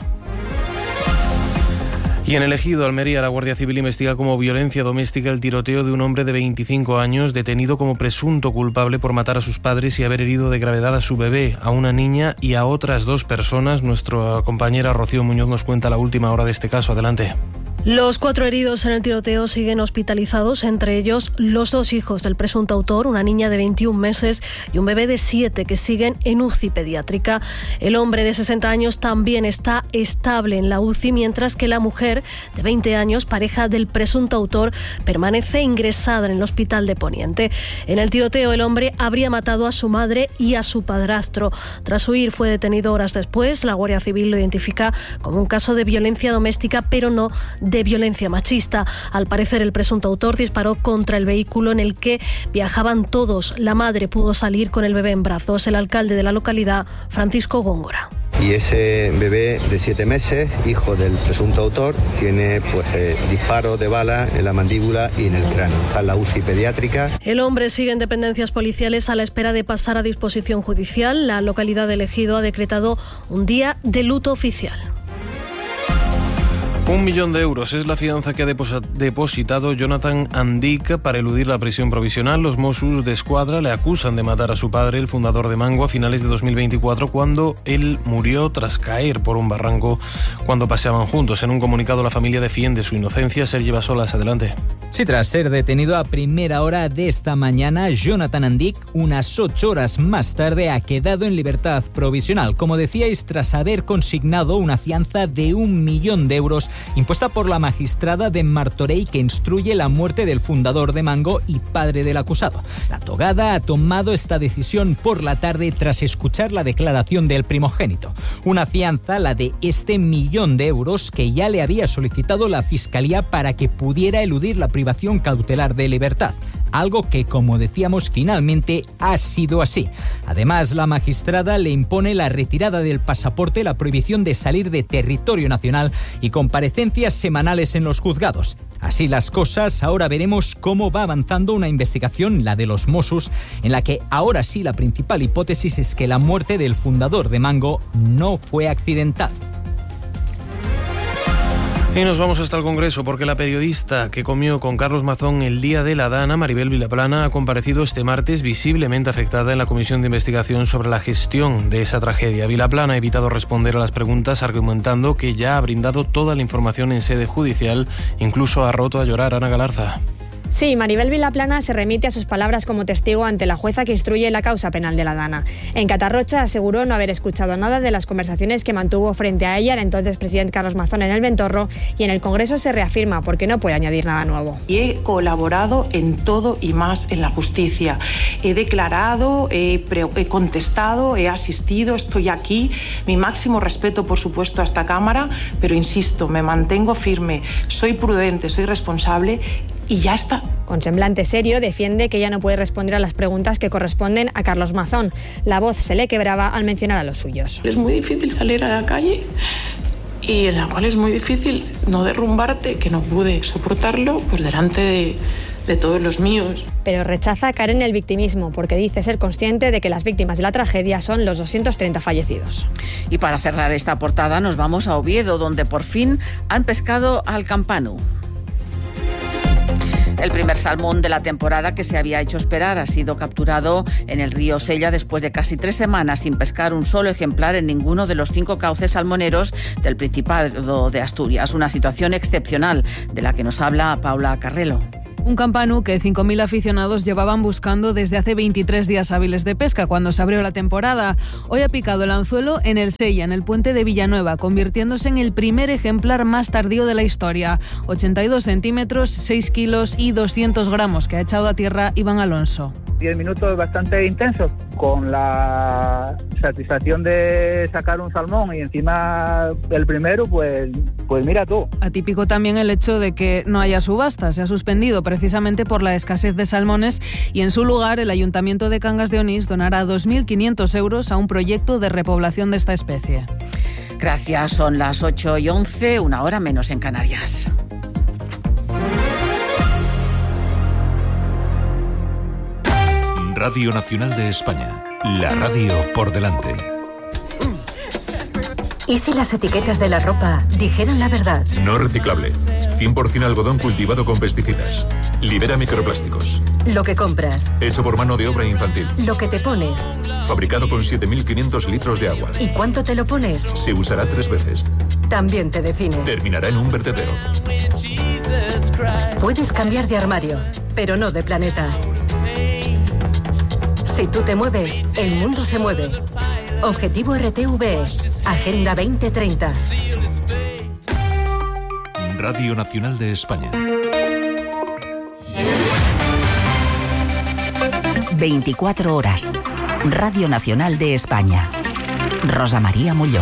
Y en el Ejido, Almería, la Guardia Civil investiga como violencia doméstica el tiroteo de un hombre de veinticinco años detenido como presunto culpable por matar a sus padres y haber herido de gravedad a su bebé, a una niña y a otras dos personas. Nuestra compañera Rocío Muñoz nos cuenta la última hora de este caso. Adelante. Los cuatro heridos en el tiroteo siguen hospitalizados, entre ellos los dos hijos del presunto autor, una niña de veintiún meses y un bebé de siete que siguen en U C I pediátrica. El hombre de sesenta años también está estable en la U C I, mientras que la mujer de veinte años, pareja del presunto autor, permanece ingresada en el hospital de Poniente. En el tiroteo, el hombre habría matado a su madre y a su padrastro. Tras huir, fue detenido horas después. La Guardia Civil lo identifica como un caso de violencia doméstica, pero no de de violencia machista. Al parecer, el presunto autor disparó contra el vehículo en el que viajaban todos. La madre pudo salir con el bebé en brazos. El alcalde de la localidad, Francisco Góngora. Y ese bebé de siete meses, hijo del presunto autor, tiene pues eh, disparo de bala en la mandíbula y en el cráneo. Está en la U C I pediátrica. El hombre sigue en dependencias policiales a la espera de pasar a disposición judicial. La localidad de El Ejido ha decretado un día de luto oficial. Un millón de euros es la fianza que ha depositado Jonathan Andic para eludir la prisión provisional. Los Mossos de Escuadra le acusan de matar a su padre, el fundador de Mango, a finales de dos mil veinticuatro, cuando él murió tras caer por un barranco cuando paseaban juntos. En un comunicado, la familia defiende su inocencia. Sergi Basolas, adelante. Sí, tras ser detenido a primera hora de esta mañana, Jonathan Andic, unas ocho horas más tarde, ha quedado en libertad provisional. Como decíais, tras haber consignado una fianza de un millón de euros impuesta por la magistrada de Martorell, que instruye la muerte del fundador de Mango y padre del acusado. La togada ha tomado esta decisión por la tarde tras escuchar la declaración del primogénito. Una fianza, la de este millón de euros, que ya le había solicitado la Fiscalía para que pudiera eludir la privación cautelar de libertad. Algo que, como decíamos, finalmente ha sido así. Además, la magistrada le impone la retirada del pasaporte, la prohibición de salir de territorio nacional y comparecencias semanales en los juzgados. Así las cosas, ahora veremos cómo va avanzando una investigación, la de los Mossos, en la que ahora sí la principal hipótesis es que la muerte del fundador de Mango no fue accidental. Y nos vamos hasta el Congreso, porque la periodista que comió con Carlos Mazón el día de la Dana, Maribel Vilaplana, ha comparecido este martes visiblemente afectada en la comisión de investigación sobre la gestión de esa tragedia. Vilaplana ha evitado responder a las preguntas, argumentando que ya ha brindado toda la información en sede judicial, incluso ha roto a llorar. Ana Galarza. Sí, Maribel Vilaplana se remite a sus palabras como testigo ante la jueza que instruye la causa penal de la Dana. En Catarrocha aseguró no haber escuchado nada de las conversaciones que mantuvo frente a ella el entonces presidente Carlos Mazón en el Ventorro, y en el Congreso se reafirma porque no puede añadir nada nuevo. Y he colaborado en todo y más en la justicia. He declarado, he, pre- he contestado, he asistido, estoy aquí. Mi máximo respeto, por supuesto, a esta Cámara, pero insisto, me mantengo firme, soy prudente, soy responsable. Y ya está. Con semblante serio defiende que ya no puede responder a las preguntas que corresponden a Carlos Mazón. La voz se le quebraba al mencionar a los suyos. Es muy difícil salir a la calle y en la cual es muy difícil no derrumbarte, que no pude soportarlo pues delante de, de todos los míos. Pero rechaza caer en el victimismo porque dice ser consciente de que las víctimas de la tragedia son los doscientos treinta fallecidos. Y para cerrar esta portada nos vamos a Oviedo, donde por fin han pescado al campanu. El primer salmón de la temporada, que se había hecho esperar, ha sido capturado en el río Sella después de casi tres semanas sin pescar un solo ejemplar en ninguno de los cinco cauces salmoneros del Principado de Asturias. Una situación excepcional de la que nos habla Paula Carrelo. Un campanu que cinco mil aficionados llevaban buscando desde hace veintitrés días hábiles de pesca, cuando se abrió la temporada. Hoy ha picado el anzuelo en el Sella, en el puente de Villanueva, convirtiéndose en el primer ejemplar más tardío de la historia. ochenta y dos centímetros, seis kilos y doscientos gramos que ha echado a tierra Iván Alonso. diez minutos bastante intensos, con la satisfacción de sacar un salmón y encima el primero, pues, pues mira tú. Atípico también el hecho de que no haya subasta, se ha suspendido precisamente por la escasez de salmones y en su lugar el Ayuntamiento de Cangas de Onís donará dos mil quinientos euros a un proyecto de repoblación de esta especie. Gracias, son las ocho y once, una hora menos en Canarias. Radio Nacional de España, la radio por delante. ¿Y si las etiquetas de la ropa dijeran la verdad? No reciclable, cien por ciento algodón cultivado con pesticidas. Libera microplásticos. Lo que compras. Hecho por mano de obra infantil. Lo que te pones. Fabricado con siete mil quinientos litros de agua. ¿Y cuánto te lo pones? Se usará tres veces. También te define. Terminará en un vertedero. Puedes cambiar de armario, pero no de planeta. Si tú te mueves, el mundo se mueve. Objetivo R T V E, Agenda veinte treinta. Radio Nacional de España. veinticuatro horas. Radio Nacional de España. Rosa María Molló.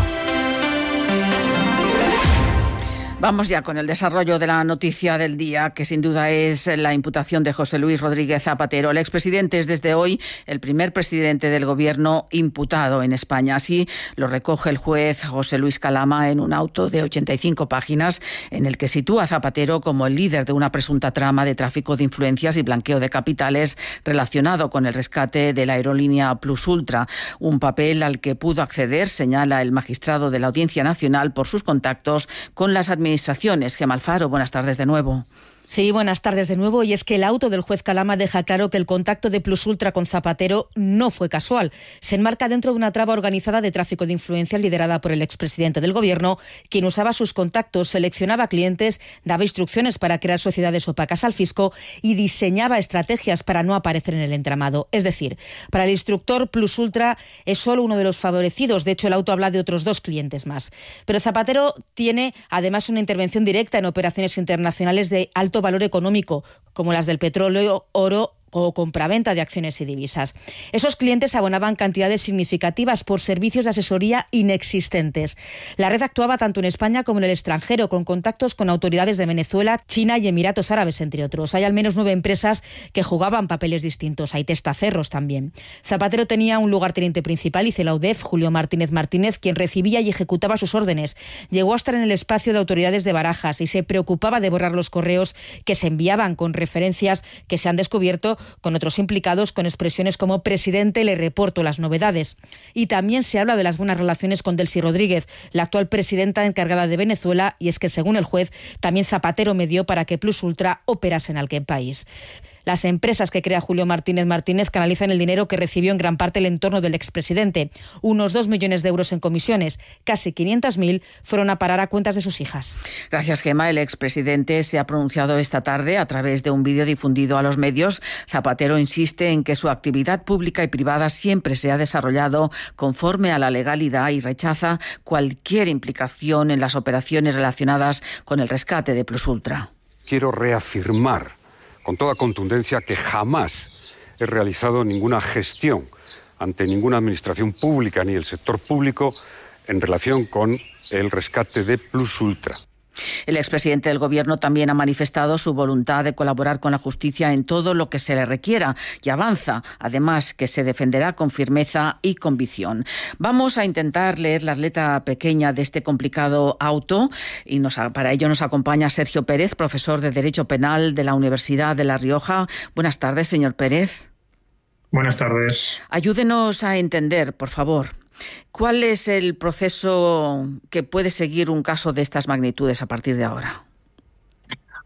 Vamos ya con el desarrollo de la noticia del día, que sin duda es la imputación de José Luis Rodríguez Zapatero. El expresidente es desde hoy el primer presidente del Gobierno imputado en España. Así lo recoge el juez José Luis Calama en un auto de ochenta y cinco páginas en el que sitúa a Zapatero como el líder de una presunta trama de tráfico de influencias y blanqueo de capitales relacionado con el rescate de la aerolínea Plus Ultra, un papel al que pudo acceder, señala el magistrado de la Audiencia Nacional, por sus contactos con las administraciones. Gemma Alfaro, buenas tardes de nuevo. Sí, buenas tardes de nuevo. Y es que el auto del juez Calama deja claro que el contacto de Plus Ultra con Zapatero no fue casual. Se enmarca dentro de una trama organizada de tráfico de influencias liderada por el expresidente del Gobierno, quien usaba sus contactos, seleccionaba clientes, daba instrucciones para crear sociedades opacas al fisco y diseñaba estrategias para no aparecer en el entramado. Es decir, para el instructor, Plus Ultra es solo uno de los favorecidos. De hecho, el auto habla de otros dos clientes más. Pero Zapatero tiene además una intervención directa en operaciones internacionales de alto valor económico, como las del petróleo, oro o compraventa de acciones y divisas. Esos clientes abonaban cantidades significativas por servicios de asesoría inexistentes. La red actuaba tanto en España como en el extranjero, con contactos con autoridades de Venezuela, China y Emiratos Árabes, entre otros. Hay al menos nueve empresas que jugaban papeles distintos. Hay testaferros también. Zapatero tenía un lugarteniente principal, y la U D E F, Julio Martínez Martínez, quien recibía y ejecutaba sus órdenes. Llegó a estar en el espacio de autoridades de Barajas y se preocupaba de borrar los correos que se enviaban con referencias que se han descubierto con otros implicados, con expresiones como presidente, le reporto las novedades. Y también se habla de las buenas relaciones con Delcy Rodríguez, la actual presidenta encargada de Venezuela, y es que según el juez, también Zapatero medió para que Plus Ultra operase en aquel país. Las empresas que crea Julio Martínez Martínez canalizan el dinero que recibió en gran parte el entorno del expresidente. Unos dos millones de euros en comisiones, casi quinientos mil, fueron a parar a cuentas de sus hijas. Gracias, Gemma. El expresidente se ha pronunciado esta tarde a través de un vídeo difundido a los medios. Zapatero insiste en que su actividad pública y privada siempre se ha desarrollado conforme a la legalidad y rechaza cualquier implicación en las operaciones relacionadas con el rescate de Plus Ultra. Quiero reafirmar con toda contundencia que jamás he realizado ninguna gestión ante ninguna administración pública ni el sector público en relación con el rescate de Plus Ultra. El expresidente del Gobierno también ha manifestado su voluntad de colaborar con la justicia en todo lo que se le requiera y avanza, además, que se defenderá con firmeza y convicción. Vamos a intentar leer la letra pequeña de este complicado auto y nos, para ello nos acompaña Sergio Pérez, profesor de Derecho Penal de la Universidad de La Rioja. Buenas tardes, señor Pérez. Buenas tardes. Ayúdenos a entender, por favor, ¿cuál es el proceso que puede seguir un caso de estas magnitudes a partir de ahora?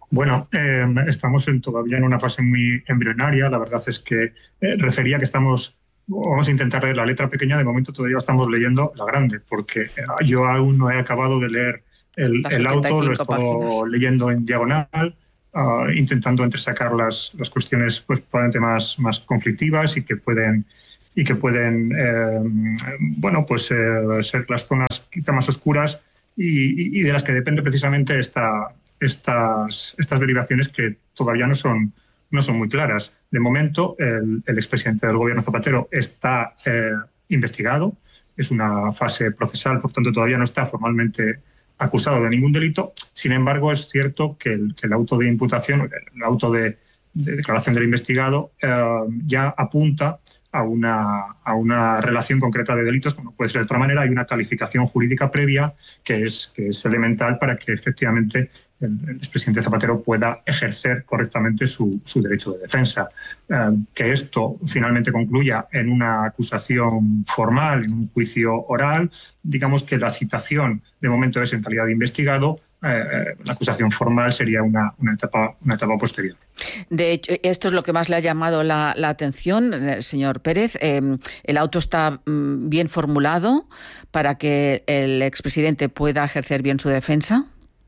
Bueno, eh, estamos en, todavía en una fase muy embrionaria. La verdad es que eh, refería que estamos, vamos a intentar leer la letra pequeña, de momento todavía estamos leyendo la grande, porque eh, yo aún no he acabado de leer el, el auto, lo estoy páginas. leyendo en diagonal, uh, intentando entresacar las, las cuestiones pues, probablemente más, más conflictivas y que pueden, y que pueden eh, bueno, pues, eh, ser las zonas quizá más oscuras y, y de las que depende precisamente esta... Estas, estas derivaciones que todavía no son, no son muy claras. De momento, el, el expresidente del gobierno Zapatero está eh, investigado, es una fase procesal, por tanto todavía no está formalmente acusado de ningún delito. Sin embargo, es cierto que el, que el auto de imputación, el auto de, de declaración del investigado eh, ya apunta a una, a una relación concreta de delitos, como puede ser de otra manera. Hay una calificación jurídica previa que es, que es elemental para que efectivamente el, el expresidente Zapatero pueda ejercer correctamente su, su derecho de defensa. Eh, que esto finalmente concluya en una acusación formal, en un juicio oral, digamos que la citación de momento es en calidad de investigado. Eh, la acusación formal sería una, una, etapa, una etapa posterior. De hecho, esto es lo que más le ha llamado la, la atención, señor Pérez. Eh, el auto está mm, bien formulado para que el expresidente pueda ejercer bien su defensa.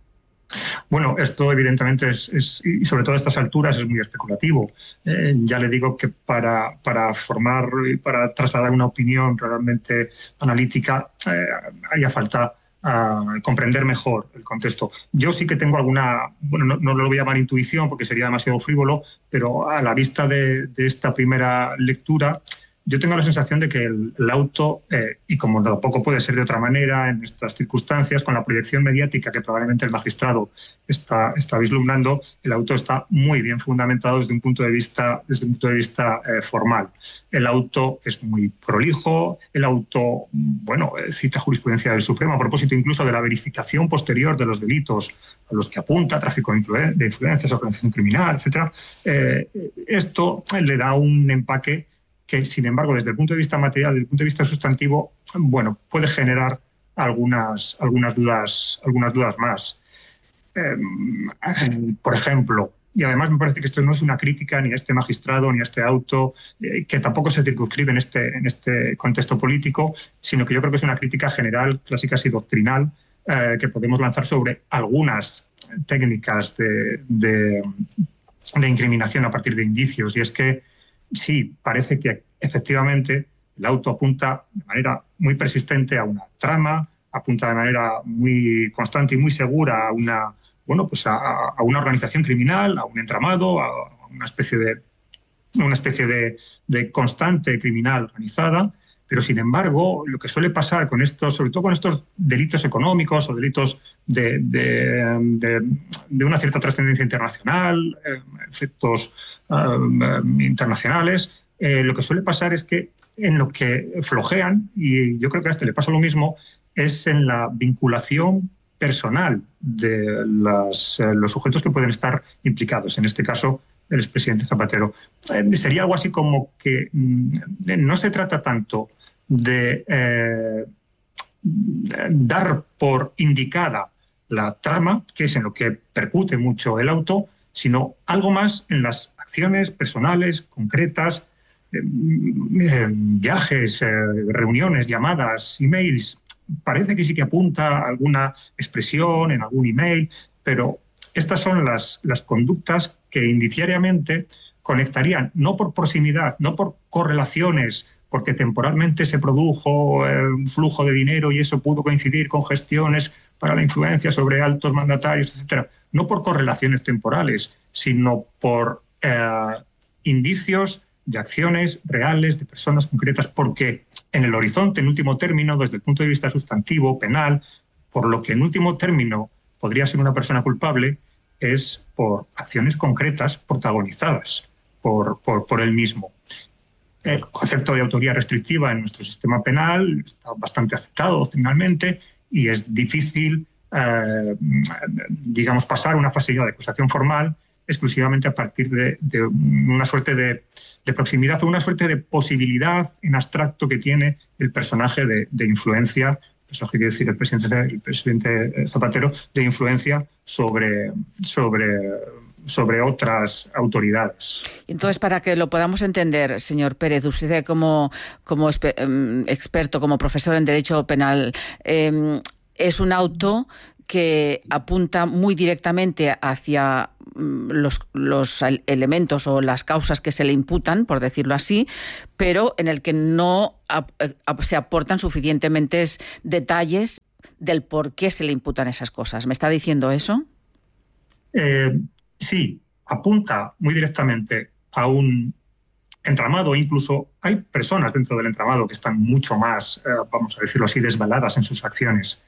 Bueno, esto evidentemente es, es, y sobre todo a estas alturas, es muy especulativo. Eh, ya le digo que para, para formar y para trasladar una opinión realmente analítica eh, haría falta a comprender mejor el contexto. Yo sí que tengo alguna, bueno, no, no lo voy a llamar intuición porque sería demasiado frívolo, pero a la vista de, de esta primera lectura, yo tengo la sensación de que el, el auto, eh, y como tampoco puede ser de otra manera en estas circunstancias, con la proyección mediática que probablemente el magistrado está, está vislumbrando, el auto está muy bien fundamentado desde un punto de vista, desde un punto de vista eh, formal. El auto es muy prolijo, el auto, bueno, cita jurisprudencia del Supremo a propósito incluso de la verificación posterior de los delitos a los que apunta, tráfico de influencias, organización criminal, etcétera. Eh, esto le da un empaque que, sin embargo, desde el punto de vista material, desde el punto de vista sustantivo, bueno, puede generar algunas, algunas, dudas, algunas dudas más. Eh, por ejemplo, y además me parece que esto no es una crítica ni a este magistrado ni a este auto, eh, que tampoco se circunscribe en este, en este contexto político, sino que yo creo que es una crítica general, clásica y doctrinal, eh, que podemos lanzar sobre algunas técnicas de, de, de incriminación a partir de indicios. Y es que sí, parece que efectivamente el auto apunta de manera muy persistente a una trama, apunta de manera muy constante y muy segura a una, bueno, pues a, a una organización criminal, a un entramado, a una especie de, una especie de, de constante criminal organizada. Pero, sin embargo, lo que suele pasar con estos, sobre todo con estos delitos económicos o delitos de, de, de, de una cierta trascendencia internacional, eh, efectos eh, internacionales, eh, lo que suele pasar es que en lo que flojean, y yo creo que a este le pasa lo mismo, es en la vinculación personal de las, eh, los sujetos que pueden estar implicados. En este caso, el expresidente Zapatero. Eh, sería algo así como que mm, no se trata tanto de eh, dar por indicada la trama, que es en lo que percute mucho el auto, sino algo más en las acciones personales, concretas, eh, eh, viajes, eh, reuniones, llamadas, emails. Parece que sí que apunta a alguna expresión en algún email, pero estas son las, las conductas que indiciariamente conectarían, no por proximidad, no por correlaciones, porque temporalmente se produjo eh, un flujo de dinero y eso pudo coincidir con gestiones para la influencia sobre altos mandatarios, etcétera. No por correlaciones temporales, sino por eh, indicios de acciones reales, de personas concretas, porque en el horizonte, en último término, desde el punto de vista sustantivo, penal, por lo que en último término podría ser una persona culpable, es por acciones concretas protagonizadas por, por, por él mismo. El concepto de autoría restrictiva en nuestro sistema penal está bastante aceptado doctrinalmente y es difícil, eh, digamos, pasar una fase ya de acusación formal exclusivamente a partir de, de una suerte de, de proximidad o una suerte de posibilidad en abstracto que tiene el personaje de, de influencia es lo que quiere decir el presidente, el presidente Zapatero, de influencia sobre, sobre, sobre otras autoridades. Entonces, para que lo podamos entender, señor Pérez, usted como, como experto, como profesor en Derecho Penal, eh, es un auto que apunta muy directamente hacia los, los elementos o las causas que se le imputan, por decirlo así, pero en el que no ap- ap- se aportan suficientemente detalles del por qué se le imputan esas cosas. ¿Me está diciendo eso? Eh, sí, apunta muy directamente a un entramado. Incluso hay personas dentro del entramado que están mucho más, eh, vamos a decirlo así, desveladas en sus acciones.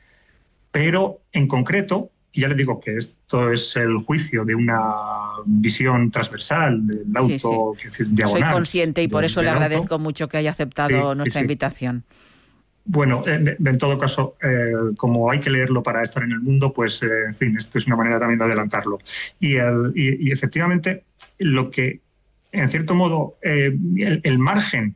Pero en concreto, y ya les digo que esto es el juicio de una visión transversal del auto, sí, sí. que es decir, diagonal. Soy consciente y por del, eso le agradezco auto. mucho que haya aceptado sí, nuestra sí, sí. invitación. Bueno, en, en todo caso, eh, como hay que leerlo para estar en el mundo, pues, eh, en fin, esto es una manera también de adelantarlo. Y, el, y, y efectivamente, lo que, en cierto modo, eh, el, el margen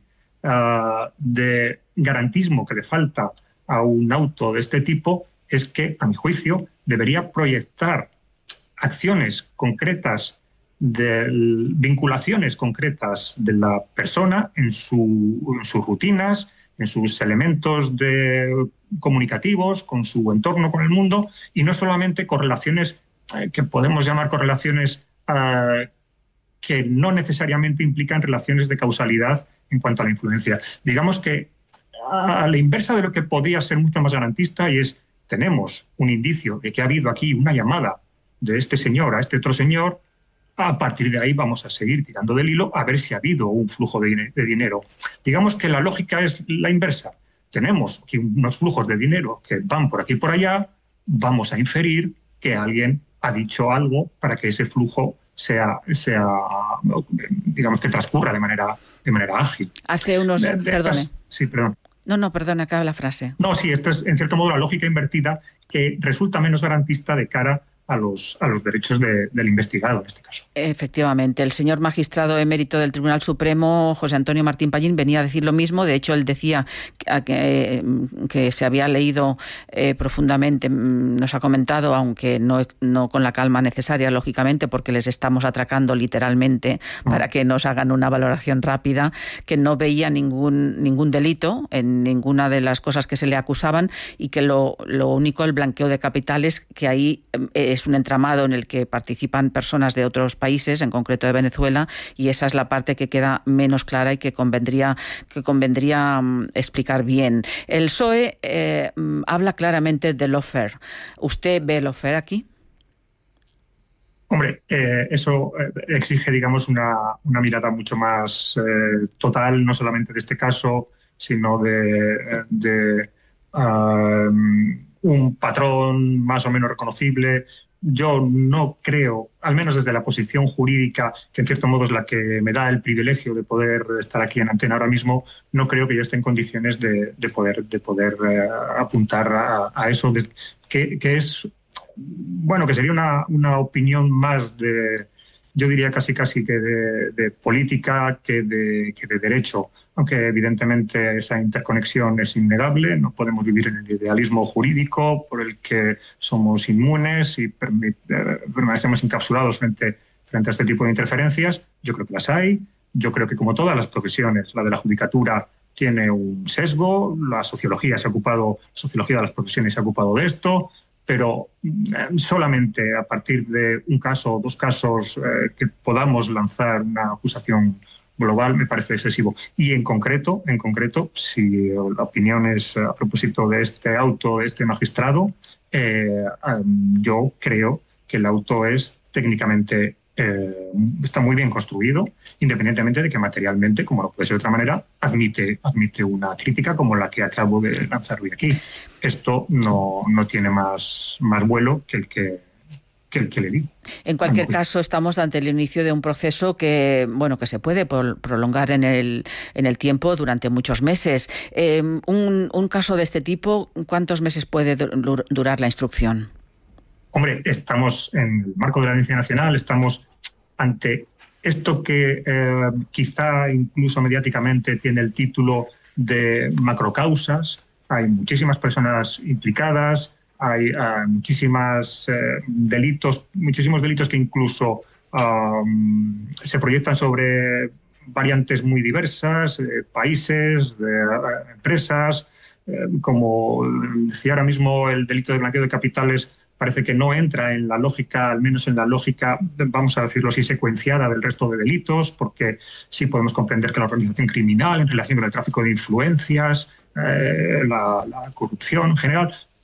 uh, de garantismo que le falta a un auto de este tipo es que, a mi juicio, debería proyectar acciones concretas, de, vinculaciones concretas de la persona en, su, en sus rutinas, en sus elementos de, comunicativos, con su entorno, con el mundo, y no solamente correlaciones eh, que podemos llamar correlaciones eh, que no necesariamente implican relaciones de causalidad en cuanto a la influencia. Digamos que a la inversa de lo que podría ser mucho más garantista, y es tenemos un indicio de que ha habido aquí una llamada de este señor a este otro señor, a partir de ahí vamos a seguir tirando del hilo a ver si ha habido un flujo de, de dinero. Digamos que la lógica es la inversa. Tenemos aquí unos flujos de dinero que van por aquí y por allá, vamos a inferir que alguien ha dicho algo para que ese flujo sea, sea digamos, que transcurra de manera, de manera ágil. Hace unos... De, de perdone. Estas, sí, perdón. No, no, perdón, acaba la frase. No, sí, esta es en cierto modo la lógica invertida que resulta menos garantista de cara a los, a los derechos de, del investigado en este caso. Efectivamente. El señor magistrado emérito del Tribunal Supremo, José Antonio Martín Pallín, venía a decir lo mismo. De hecho, él decía que, que se había leído eh, profundamente, nos ha comentado, aunque no, no con la calma necesaria, lógicamente, porque les estamos atracando literalmente uh-huh. para que nos hagan una valoración rápida, que no veía ningún, ningún delito en ninguna de las cosas que se le acusaban y que lo, lo único, el blanqueo de capitales, que ahí eh, es un entramado en el que participan personas de otros países, en concreto de Venezuela, y esa es la parte que queda menos clara y que convendría, que convendría um, explicar bien. El P S O E eh, habla claramente de lawfare. ¿Usted ve lawfare aquí? Hombre, eh, eso exige, digamos, una, una mirada mucho más eh, total, no solamente de este caso, sino de, de um, un patrón más o menos reconocible. Yo no creo, al menos desde la posición jurídica, que en cierto modo es la que me da el privilegio de poder estar aquí en Antena ahora mismo, no creo que yo esté en condiciones de, de poder, de poder eh, apuntar a, a eso, de, que, que es, bueno, que sería una, una opinión más de, yo diría casi casi que de, de política que de, que de derecho, aunque evidentemente esa interconexión es innegable. No podemos vivir en el idealismo jurídico por el que somos inmunes y permanecemos encapsulados frente, frente a este tipo de interferencias. Yo creo que las hay. Yo creo que, como todas las profesiones, la de la judicatura tiene un sesgo. La sociología se ha ocupado, la sociología de las profesiones se ha ocupado de esto, pero solamente a partir de un caso o dos casos eh, que podamos lanzar una acusación global me parece excesivo. Y en concreto, en concreto, si la opinión es a propósito de este auto, de este magistrado, eh, yo creo que el auto es técnicamente, eh, está muy bien construido, independientemente de que materialmente, como no puede ser de otra manera, admite, admite una crítica como la que acabo de lanzar hoy aquí. Esto no, no tiene más, más vuelo que el que Que el que le digo. En cualquier caso, estamos ante el inicio de un proceso que, bueno, que se puede prolongar en el, en el tiempo durante muchos meses. Eh, un, un caso de este tipo, ¿cuántos meses puede durar la instrucción? Hombre, estamos en el marco de la Audiencia Nacional, estamos ante esto que eh, quizá incluso mediáticamente tiene el título de macrocausas, hay muchísimas personas implicadas, hay uh, muchísimas uh, delitos, muchísimos delitos que incluso um, se proyectan sobre variantes muy diversas, eh, países, de, uh, empresas. Eh, como decía ahora mismo, el delito de blanqueo de capitales parece que no entra en la lógica, al menos en la lógica, vamos a decirlo así, secuenciada del resto de delitos, porque sí podemos comprender que la organización criminal en relación con el tráfico de influencias, eh, la, la corrupción en general,